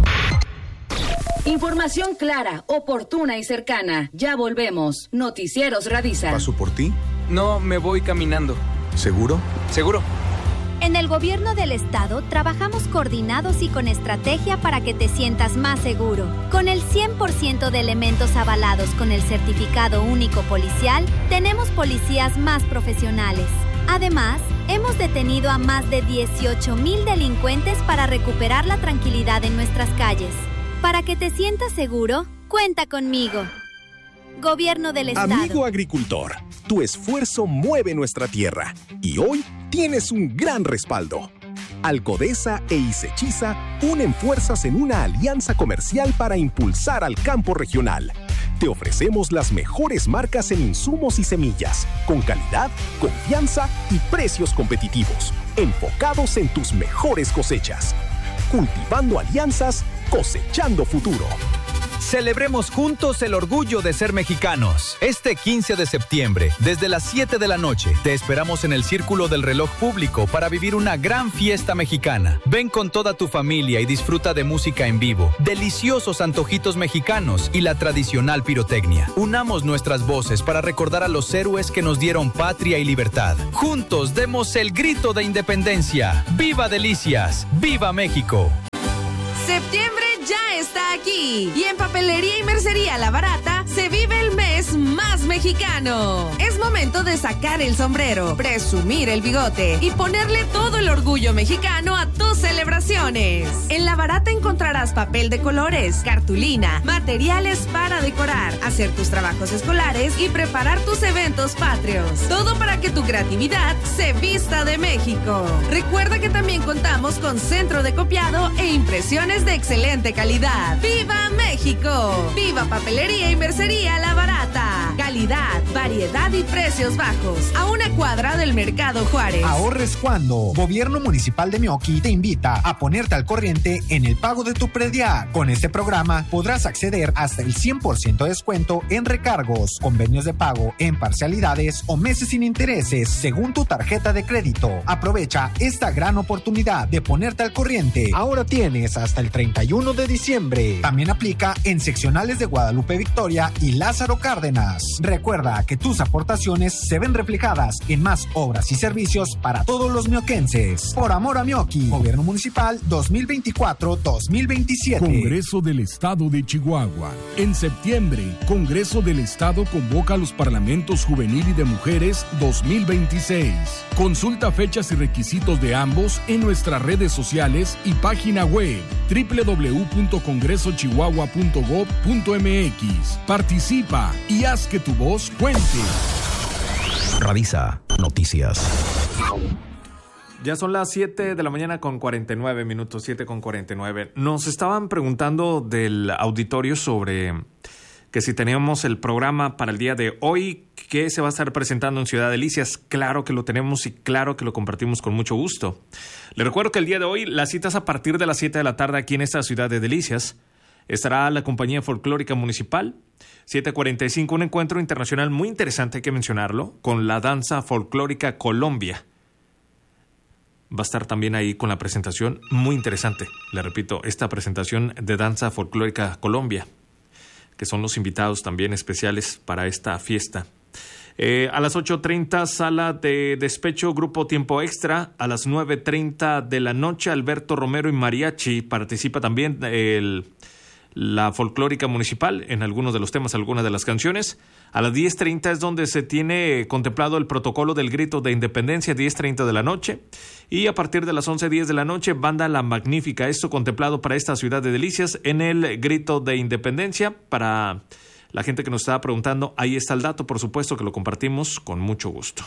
Información clara, oportuna y cercana. Ya volvemos. Noticieros Radisa. ¿Paso por ti? No, me voy caminando. ¿Seguro? Seguro. En el gobierno del estado trabajamos coordinados y con estrategia para que te sientas más seguro. Con el cien por ciento de elementos avalados con el certificado único policial, tenemos policías más profesionales. Además, hemos detenido a más de dieciocho mil delincuentes para recuperar la tranquilidad en nuestras calles. Para que te sientas seguro, cuenta conmigo. Gobierno del estado. Amigo agricultor, tu esfuerzo mueve nuestra tierra y hoy tienes un gran respaldo. Algodesa e Isechiza unen fuerzas en una alianza comercial para impulsar al campo regional. Te ofrecemos las mejores marcas en insumos y semillas, con calidad, confianza y precios competitivos, enfocados en tus mejores cosechas. Cultivando alianzas, cosechando futuro. Celebremos juntos el orgullo de ser mexicanos. Este quince de septiembre, desde las siete de la noche, te esperamos en el Círculo del Reloj Público para vivir una gran fiesta mexicana. Ven con toda tu familia y disfruta de música en vivo, deliciosos antojitos mexicanos y la tradicional pirotecnia. Unamos nuestras voces para recordar a los héroes que nos dieron patria y libertad. Juntos demos el grito de independencia. ¡Viva Delicias! ¡Viva México! Septiembre ya está aquí y en Papelería y Mercería La Barata se vive el mes más mexicano. Es momento de sacar el sombrero, presumir el bigote y ponerle todo el orgullo mexicano a tus celebraciones. En La Barata encontrarás papel de colores, cartulina, materiales para decorar, hacer tus trabajos escolares y preparar tus eventos patrios. Todo para que tu creatividad se vista de México. Recuerda que también contamos con centro de copiado e impresiones de excelente calidad. ¡Viva México! ¡Viva Papelería y Mercería La Barata! Calidad, variedad y precios bajos. A una cuadra del Mercado Juárez. Ahorres cuando. Gobierno Municipal de Meoqui te invita a ponerte al corriente en el pago de tu predial. Con este programa podrás acceder hasta el cien por ciento de descuento en recargos, convenios de pago en parcialidades o meses sin intereses según tu tarjeta de crédito. Aprovecha esta gran oportunidad de ponerte al corriente. Ahora tienes hasta el treinta y uno de diciembre. También aplica en seccionales de Guadalupe Victoria y Lázaro Cárdenas. Recuerda que tus aportaciones se ven reflejadas en más obras y servicios para todos los mioquenses. Por amor a Meoqui, Gobierno Municipal dos mil veinticuatro dos mil veintisiete. Congreso del Estado de Chihuahua. En septiembre, Congreso del Estado convoca a los parlamentos juvenil y de mujeres dos mil veintiséis. Consulta fechas y requisitos de ambos en nuestras redes sociales y página web doble u doble u doble u punto congreso chihuahua punto gob punto m x. Participa y haz que tu voz cuente. Radisa Noticias. Ya son las siete de la mañana con cuarenta y nueve minutos, siete con cuarenta y nueve. Nos estaban preguntando del auditorio sobre que si teníamos el programa para el día de hoy, que se va a estar presentando en Ciudad Delicias. Claro que lo tenemos y claro que lo compartimos con mucho gusto. Les recuerdo que el día de hoy, las citas a partir de las siete de la tarde aquí en esta Ciudad de Delicias. Estará la Compañía Folclórica Municipal, siete cuarenta y cinco, un encuentro internacional muy interesante, hay que mencionarlo, con la Danza Folclórica Colombia. Va a estar también ahí con la presentación muy interesante. Le repito, esta presentación de Danza Folclórica Colombia, que son los invitados también especiales para esta fiesta. Eh, a las ocho treinta, sala de despecho, grupo Tiempo Extra. A las nueve treinta de la noche, Alberto Romero y Mariachi. Participa también el, la Folclórica Municipal en algunos de los temas, algunas de las canciones. A las diez treinta es donde se tiene contemplado el protocolo del grito de independencia, diez treinta de la noche. Y a partir de las once diez de la noche, Banda La Magnífica. Esto contemplado para esta Ciudad de Delicias en el grito de independencia. Para la gente que nos estaba preguntando, ahí está el dato, por supuesto que lo compartimos con mucho gusto.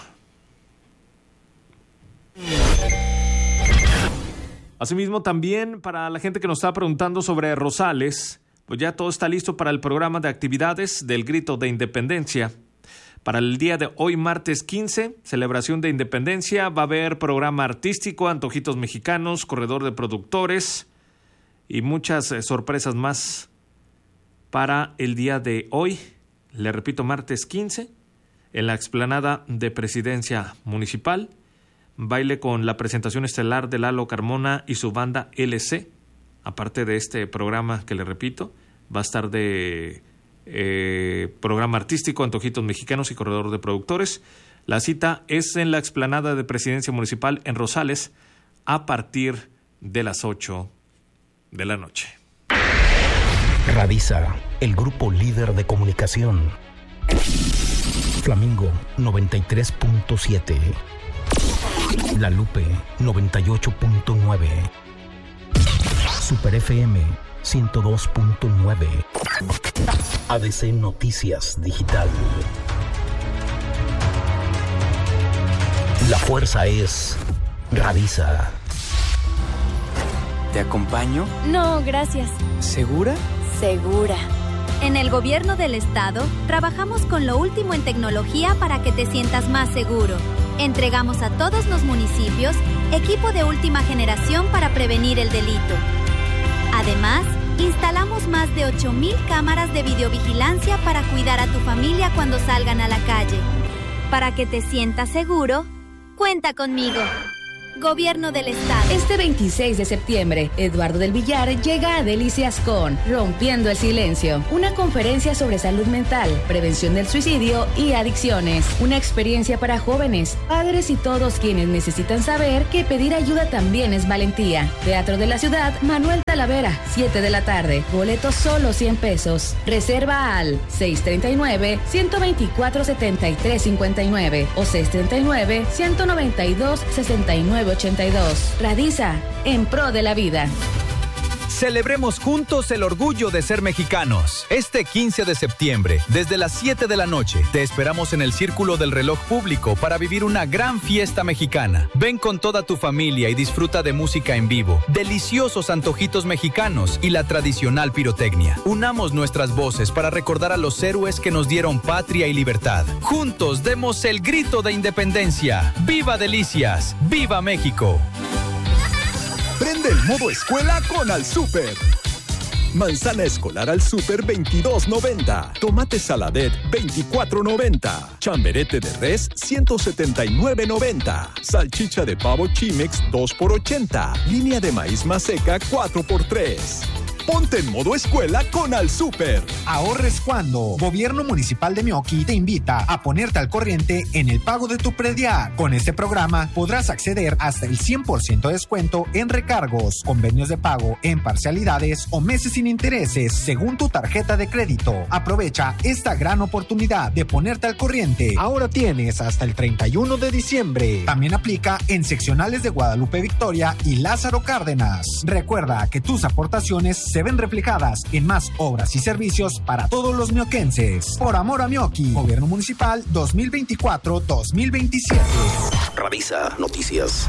Asimismo, también para la gente que nos estaba preguntando sobre Rosales, pues ya todo está listo para el programa de actividades del grito de independencia. Para el día de hoy, martes quince, celebración de independencia, va a haber programa artístico, antojitos mexicanos, corredor de productores y muchas eh, sorpresas más para el día de hoy. Le repito, martes quince, en la explanada de Presidencia Municipal, baile con la presentación estelar de Lalo Carmona y su banda L C. Aparte de este programa que le repito, va a estar de eh, programa artístico, antojitos mexicanos y corredor de productores. La cita es en la explanada de Presidencia Municipal en Rosales a partir de las ocho de la noche. Radisa, el grupo líder de comunicación. Flamingo noventa y tres punto siete. La Lupe noventa y ocho punto nueve. Super F M ciento dos punto nueve. A D C Noticias Digital. La fuerza es Radisa. ¿Te acompaño? No, gracias. ¿Segura? Segura. En el Gobierno del Estado, trabajamos con lo último en tecnología para que te sientas más seguro. Entregamos a todos los municipios equipo de última generación para prevenir el delito. Además, instalamos más de ocho mil cámaras de videovigilancia para cuidar a tu familia cuando salgan a la calle. Para que te sientas seguro, cuenta conmigo. Gobierno del Estado. Este veintiséis de septiembre, Eduardo del Villar llega a Delicias con Rompiendo el Silencio, una conferencia sobre salud mental, prevención del suicidio y adicciones. Una experiencia para jóvenes, padres y todos quienes necesitan saber que pedir ayuda también es valentía. Teatro de la Ciudad, Manuel Talavera, siete de la tarde. Boletos solo cien pesos. Reserva al seis tres nueve, uno dos cuatro, siete tres cinco nueve o seis tres nueve, uno nueve dos, seis nueve ochenta y dos. Radisa, en pro de la vida. Celebremos juntos el orgullo de ser mexicanos. Este quince de septiembre, desde las siete de la noche, te esperamos en el Círculo del Reloj Público para vivir una gran fiesta mexicana. Ven con toda tu familia y disfruta de música en vivo, deliciosos antojitos mexicanos y la tradicional pirotecnia. Unamos nuestras voces para recordar a los héroes que nos dieron patria y libertad. Juntos demos el grito de independencia. ¡Viva Delicias! ¡Viva México! Prende el modo escuela con Al Súper. Manzana escolar Al Súper veintidós noventa. Tomate saladet veinticuatro noventa. Chamberete de res ciento setenta y nueve noventa. Salchicha de pavo Chimex dos por ochenta. Línea de maíz maseca cuatro por tres. Ponte en modo escuela con Al Súper. Ahorres cuando. Gobierno Municipal de Meoqui te invita a ponerte al corriente en el pago de tu predial. Con este programa podrás acceder hasta el cien por ciento de descuento en recargos, convenios de pago en parcialidades o meses sin intereses según tu tarjeta de crédito. Aprovecha esta gran oportunidad de ponerte al corriente. Ahora tienes hasta el treinta y uno de diciembre. También aplica en seccionales de Guadalupe Victoria y Lázaro Cárdenas. Recuerda que tus aportaciones se ven reflejadas en más obras y servicios para todos los mioquenses. Por amor a Meoqui, Gobierno Municipal dos mil veinticuatro dos mil veintisiete. Radisa Noticias.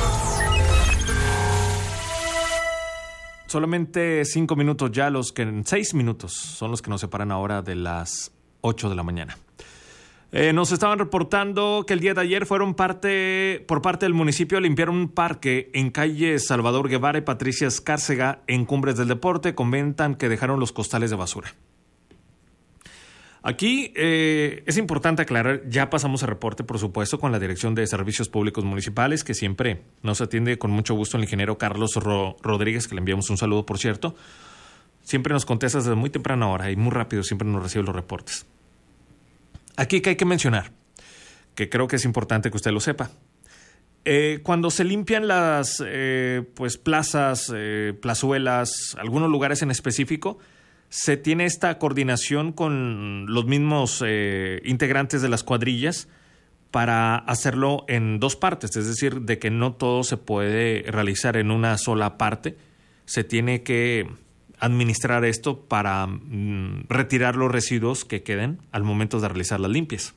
Solamente cinco minutos ya, los que seis minutos son los que nos separan ahora de las ocho de la mañana. Eh, nos estaban reportando que el día de ayer fueron parte, por parte del municipio a limpiar un parque en calle Salvador Guevara y Patricia Escárcega en Cumbres del Deporte. Comentan que dejaron los costales de basura. Aquí eh, es importante aclarar, ya pasamos el reporte, por supuesto, con la Dirección de Servicios Públicos Municipales, que siempre nos atiende con mucho gusto el ingeniero Carlos Ro- Rodríguez, que le enviamos un saludo, por cierto. Siempre nos contesta desde muy temprana hora y muy rápido siempre nos recibe los reportes. Aquí que hay que mencionar, que creo que es importante que usted lo sepa. Eh, cuando se limpian las eh, pues plazas, eh, plazuelas, algunos lugares en específico, se tiene esta coordinación con los mismos eh, integrantes de las cuadrillas para hacerlo en dos partes, es decir, de que no todo se puede realizar en una sola parte. Se tiene que administrar esto para mm, retirar los residuos que queden al momento de realizar las limpias.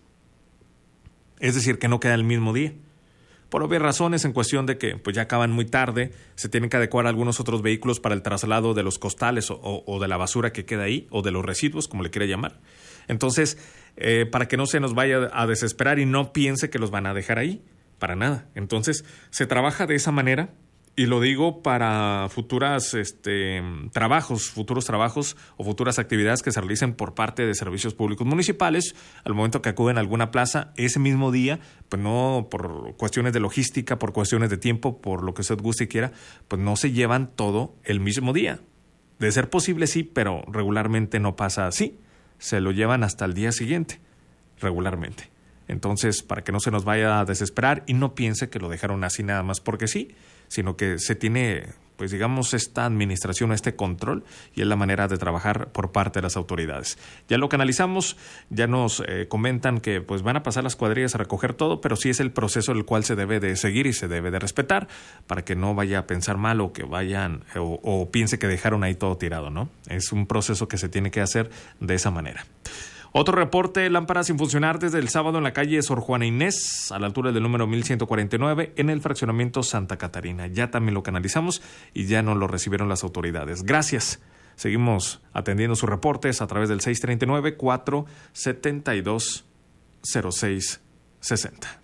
Es decir, que no queda el mismo día. Por obvias razones, en cuestión de que pues ya acaban muy tarde, se tienen que adecuar algunos otros vehículos para el traslado de los costales o, o, o de la basura que queda ahí, o de los residuos, como le quiera llamar. Entonces, eh, para que no se nos vaya a desesperar y no piense que los van a dejar ahí, para nada. Entonces, se trabaja de esa manera. Y lo digo para futuras este, trabajos, futuros trabajos o futuras actividades que se realicen por parte de servicios públicos municipales. Al momento que acuden a alguna plaza, ese mismo día, pues no por cuestiones de logística, por cuestiones de tiempo, por lo que usted guste y quiera, pues no se llevan todo el mismo día. De ser posible, sí, pero regularmente no pasa así. Se lo llevan hasta el día siguiente, regularmente. Entonces, para que no se nos vaya a desesperar y no piense que lo dejaron así nada más porque sí, sino que se tiene, pues digamos, esta administración, este control, y es la manera de trabajar por parte de las autoridades. Ya lo canalizamos, ya nos eh, comentan que pues van a pasar las cuadrillas a recoger todo, pero sí es el proceso el cual se debe de seguir y se debe de respetar para que no vaya a pensar mal o que vayan o, o piense que dejaron ahí todo tirado, ¿no? Es un proceso que se tiene que hacer de esa manera. Otro reporte, lámparas sin funcionar desde el sábado en la calle Sor Juana Inés, a la altura del número mil ciento cuarenta y nueve, en el fraccionamiento Santa Catarina. Ya también lo canalizamos y ya nos lo recibieron las autoridades. Gracias. Seguimos atendiendo sus reportes a través del seis treinta y nueve, cuatro setenta y dos, cero seis sesenta.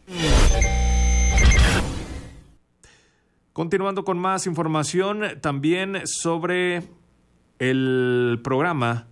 Continuando con más información, también sobre el programa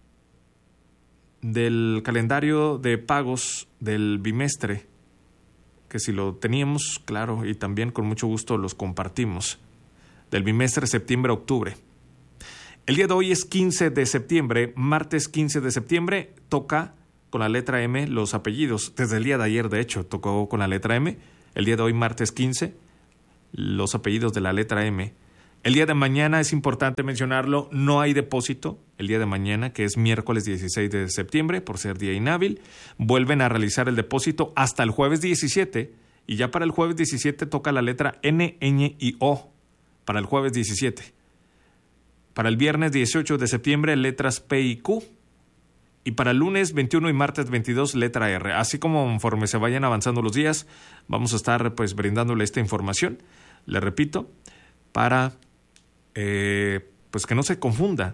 del calendario de pagos del bimestre, que si lo teníamos, claro, y también con mucho gusto los compartimos, del bimestre septiembre-octubre. El día de hoy es quince de septiembre, martes quince de septiembre, toca con la letra M los apellidos. Desde el día de ayer, de hecho, tocó con la letra M. El día de hoy, martes quince, los apellidos de la letra M. El día de mañana, es importante mencionarlo, no hay depósito. El día de mañana, que es miércoles dieciséis de septiembre, por ser día inhábil, vuelven a realizar el depósito hasta el jueves diecisiete, y ya para el jueves diecisiete toca la letra N, Ñ y O, para el jueves diecisiete. Para el viernes dieciocho de septiembre, letras P y Q, y para el lunes veintiuno y martes veintidós, letra R. Así como conforme se vayan avanzando los días, vamos a estar pues brindándole esta información, le repito, para eh, pues que no se confunda.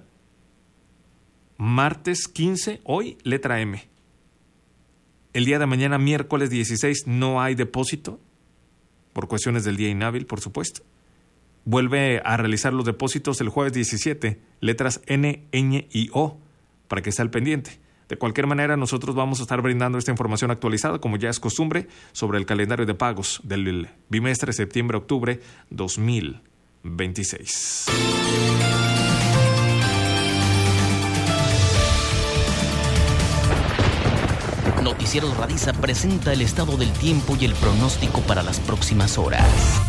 Martes quince, hoy, letra M. El día de mañana, miércoles dieciséis, no hay depósito, por cuestiones del día inhábil, por supuesto. Vuelve a realizar los depósitos el jueves diecisiete, letras N, Ñ y O, para que esté al pendiente. De cualquier manera, nosotros vamos a estar brindando esta información actualizada, como ya es costumbre, sobre el calendario de pagos del bimestre septiembre-octubre dos mil veintiséis. Noticieros Radiza presenta el estado del tiempo y el pronóstico para las próximas horas.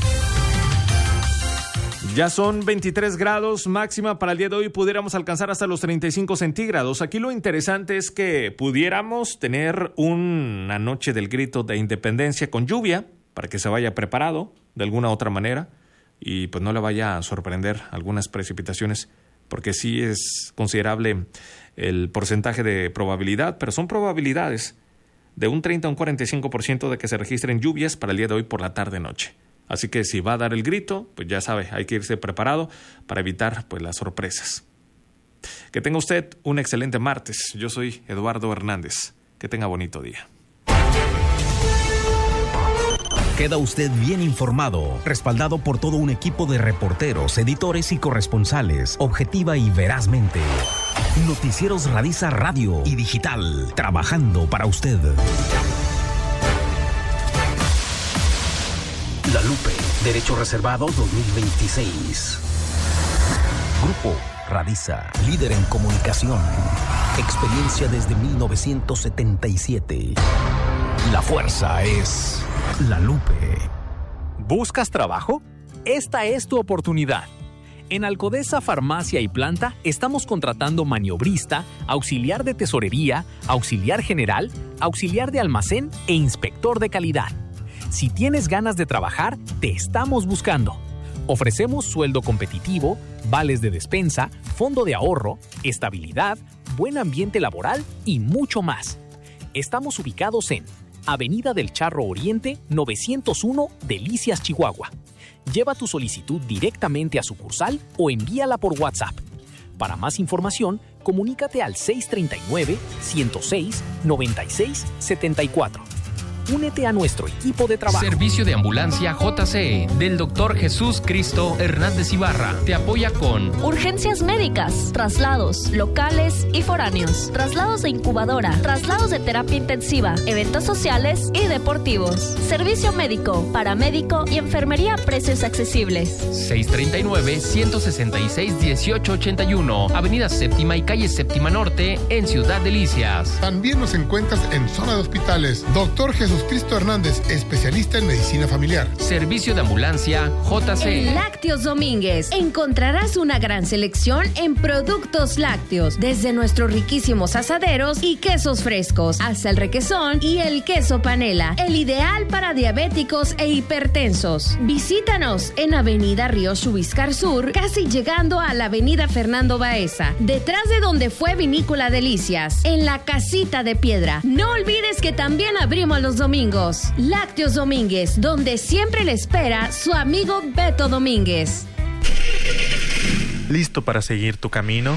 Ya son veintitrés grados máxima para el día de hoy, pudiéramos alcanzar hasta los treinta y cinco centígrados. Aquí lo interesante es que pudiéramos tener una noche del grito de independencia con lluvia, para que se vaya preparado de alguna otra manera y pues no le vaya a sorprender algunas precipitaciones, porque sí es considerable el porcentaje de probabilidad, pero son probabilidades de un treinta a un cuarenta y cinco por ciento de que se registren lluvias para el día de hoy por la tarde-noche. Así que si va a dar el grito, pues ya sabe, hay que irse preparado para evitar pues las sorpresas. Que tenga usted un excelente martes. Yo soy Eduardo Hernández. Que tenga bonito día. Queda usted bien informado, respaldado por todo un equipo de reporteros, editores y corresponsales, objetiva y verazmente. Noticieros Radiza Radio y Digital, trabajando para usted. La Lupe, Derecho Reservado dos mil veintiséis. Grupo Radiza, líder en comunicación. Experiencia desde mil novecientos setenta y siete. La fuerza es La Lupe. ¿Buscas trabajo? Esta es tu oportunidad. En Alcodesa Farmacia y Planta estamos contratando maniobrista, auxiliar de tesorería, auxiliar general, auxiliar de almacén e inspector de calidad. Si tienes ganas de trabajar, te estamos buscando. Ofrecemos sueldo competitivo, vales de despensa, fondo de ahorro, estabilidad, buen ambiente laboral y mucho más. Estamos ubicados en Avenida del Charro Oriente, novecientos uno, Delicias, Chihuahua. Lleva tu solicitud directamente a sucursal o envíala por WhatsApp. Para más información, comunícate al seis treinta y nueve, ciento seis, noventa y seis, setenta y cuatro. Únete a nuestro equipo de trabajo. Servicio de Ambulancia J C E del doctor Jesús Cristo Hernández Ibarra. Te apoya con urgencias médicas, traslados locales y foráneos, traslados de incubadora, traslados de terapia intensiva, eventos sociales y deportivos, servicio médico, paramédico y enfermería a precios accesibles. seis treinta y nueve, ciento sesenta y seis, dieciocho ochenta y uno, Avenida Séptima y Calle Séptima Norte en Ciudad Delicias. También nos encuentras en zona de hospitales. Doctor Jesús Jesús Cristo Hernández, especialista en medicina familiar. Servicio de ambulancia J C. En Lácteos Domínguez encontrarás una gran selección en productos lácteos, desde nuestros riquísimos asaderos y quesos frescos, hasta el requesón y el queso panela, el ideal para diabéticos e hipertensos. Visítanos en Avenida Río Chubiscar Sur, casi llegando a la Avenida Fernando Baeza, detrás de donde fue Vinícola Delicias, en la Casita de Piedra. No olvides que también abrimos los domingos. Lácteos Domínguez, donde siempre le espera su amigo Beto Domínguez. ¿Listo para seguir tu camino?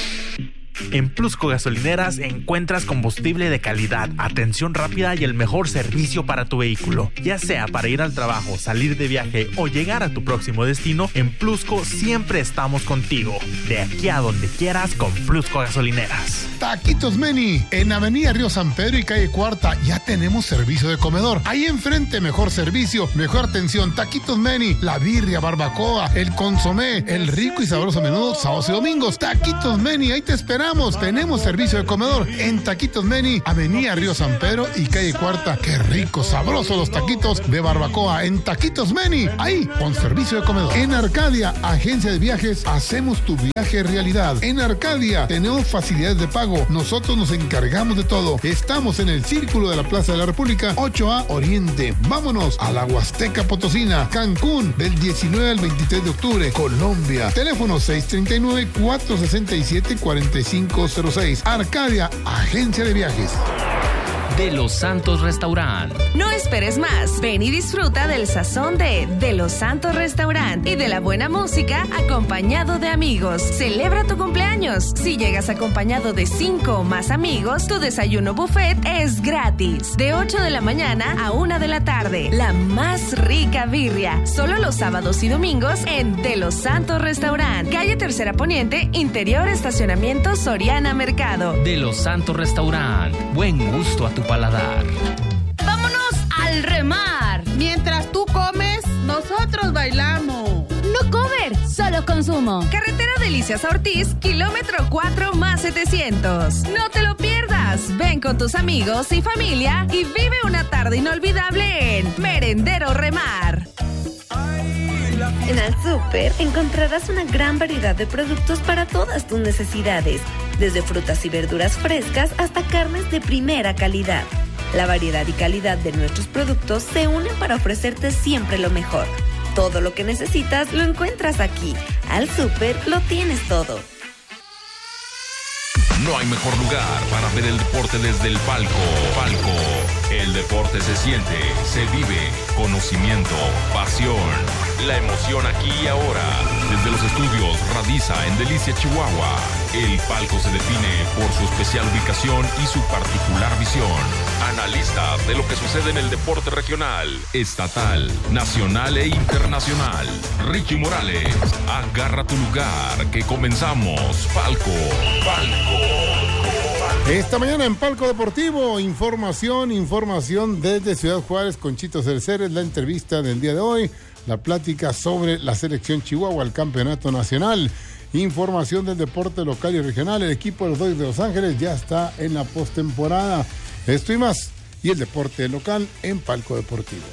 En Plusco Gasolineras encuentras combustible de calidad, atención rápida y el mejor servicio para tu vehículo. Ya sea para ir al trabajo, salir de viaje o llegar a tu próximo destino, en Plusco siempre estamos contigo. De aquí a donde quieras con Plusco Gasolineras. Taquitos Meni, en Avenida Río San Pedro y Calle Cuarta, ya tenemos servicio de comedor. Ahí enfrente, mejor servicio, mejor atención. Taquitos Meni, la birria, barbacoa, el consomé, el rico y sabroso menudo, sábados y domingos. Taquitos Meni, ahí te esperamos. Tenemos servicio de comedor en Taquitos Meni, Avenida Río San Pedro y Calle Cuarta. Qué rico, sabroso los taquitos de barbacoa en Taquitos Meni, ahí con servicio de comedor. En Arcadia, agencia de viajes, hacemos tu viaje realidad. En Arcadia tenemos facilidades de pago. Nosotros nos encargamos de todo. Estamos en el Círculo de la Plaza de la República, ocho A Oriente. Vámonos a la Huasteca Potosina, Cancún, del diecinueve al veintitrés de octubre. Colombia, teléfono seis tres nueve, cuatro seis siete, cuatro cinco cero seis. Arcadia, agencia de viajes. De Los Santos Restaurant. No esperes más. Ven y disfruta del sazón de De Los Santos Restaurant y de la buena música acompañado de amigos. Celebra tu cumpleaños. Si llegas acompañado de cinco o más amigos, tu desayuno buffet es gratis. De ocho de la mañana a una de la tarde. La más rica birria. Solo los sábados y domingos en De Los Santos Restaurant. Calle Tercera Poniente, interior estacionamiento Soriana Mercado. De Los Santos Restaurant. Buen gusto a tu paladar. ¡Vámonos al remar! Mientras tú comes, nosotros bailamos. No comer, solo consumo. Carretera Delicias Ortiz, kilómetro cuatro más setecientos. No te lo pierdas. Ven con tus amigos y familia y vive una tarde inolvidable en Merendero Remar. En Al Súper encontrarás una gran variedad de productos para todas tus necesidades, desde frutas y verduras frescas hasta carnes de primera calidad. La variedad y calidad de nuestros productos se unen para ofrecerte siempre lo mejor. Todo lo que necesitas lo encuentras aquí. Al Súper lo tienes todo. No hay mejor lugar para ver el deporte desde el palco. Palco. El deporte se siente, se vive. Conocimiento, pasión. La emoción aquí y ahora. Desde los estudios Radiza en Delicia, Chihuahua. El palco se define por su especial ubicación y su particular visión. Analistas de lo que sucede en el deporte regional, estatal, nacional e internacional. Richie Morales, agarra tu lugar que comenzamos. Palco. Palco. Esta mañana en Palco Deportivo, información, información desde Ciudad Juárez con Chito Cerceres, la entrevista del día de hoy, la plática sobre la selección Chihuahua al campeonato nacional, información del deporte local y regional, el equipo de los Dodgers de Los Ángeles ya está en la postemporada, esto y más, y el deporte local en Palco Deportivo.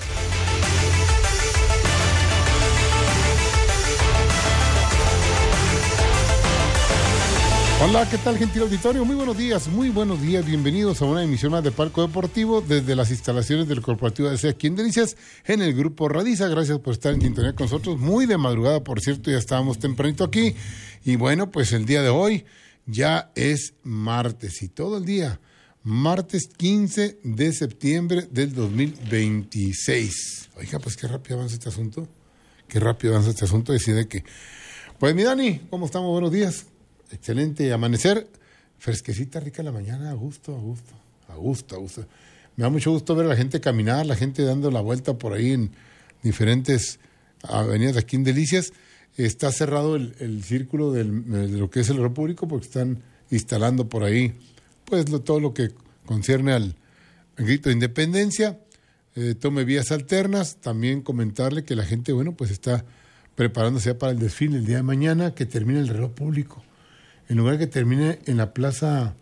Hola, ¿qué tal, gentil auditorio? Muy buenos días, muy buenos días. Bienvenidos a una emisión más de Palco Deportivo desde las instalaciones del Corporativo de C aquí en Delicias, en el Grupo Radiza. Gracias por estar en sintonía con nosotros. Muy de madrugada, por cierto, ya estábamos tempranito aquí. Y bueno, pues el día de hoy ya es martes y todo el día. Martes quince de septiembre del dos mil veintiséis. Oiga, pues qué rápido avanza este asunto. Qué rápido avanza este asunto. Decide que... Pues mi Dani, ¿cómo estamos? Buenos días. Excelente amanecer, fresquecita, rica la mañana, a gusto, a gusto, a gusto, a gusto. Me da mucho gusto ver a la gente caminar, la gente dando la vuelta por ahí en diferentes avenidas aquí en Delicias. Está cerrado el, el círculo del, de lo que es el oro público porque están instalando por ahí pues lo, todo lo que concierne al, al grito de independencia. Eh, tome vías alternas, también comentarle que la gente, bueno, pues está preparándose ya para el desfile el día de mañana, que termine el reloj público. En lugar de que termine en la plaza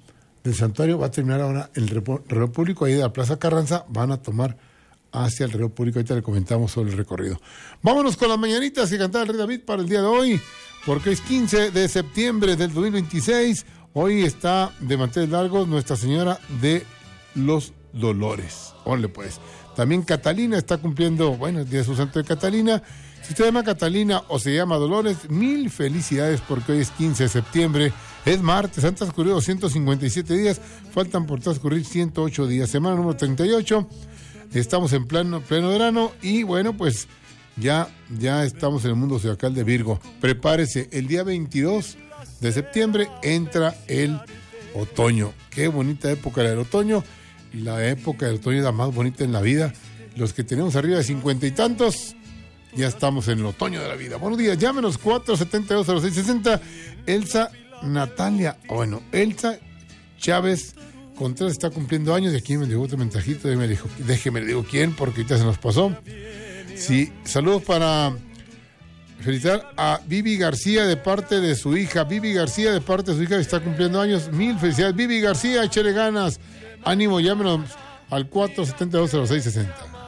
del santuario va a terminar ahora el reloj público, ahí de la Plaza Carranza van a tomar hacia el reloj público. Ahorita le comentamos sobre el recorrido. Vámonos con las mañanitas que cantaba el Rey David para el día de hoy, porque es quince de septiembre del dos mil veintiséis. Hoy está de manteles largos Nuestra Señora de los Dolores. Órale pues. También Catalina está cumpliendo, bueno, el día de su santo de Catalina. Si usted se llama Catalina o se llama Dolores, mil felicidades porque hoy es quince de septiembre. Es martes, han transcurrido ciento cincuenta y siete días, faltan por transcurrir ciento ocho días. Semana número treinta y ocho, estamos en pleno, pleno verano y bueno, pues ya, ya estamos en el mundo zodiacal de Virgo. Prepárese, el día veintidós de septiembre entra el otoño. Qué bonita época la del otoño. La época del otoño es la más bonita en la vida. Los que tenemos arriba de cincuenta y tantos, ya estamos en el otoño de la vida. Buenos días, llámenos cuatro setenta y dos cero seis sesenta. Elsa Natalia, bueno, Elsa Chávez Contreras está cumpliendo años y aquí me llegó otro mensajito y me dijo, déjeme le digo quién porque ahorita se nos pasó. Sí, saludos para felicitar a Vivi García de parte de su hija. Vivi García de parte de su hija que está cumpliendo años. Mil felicidades, Vivi García, échale ganas. Ánimo, llámenos al cuatro setenta y dos cero seis sesenta.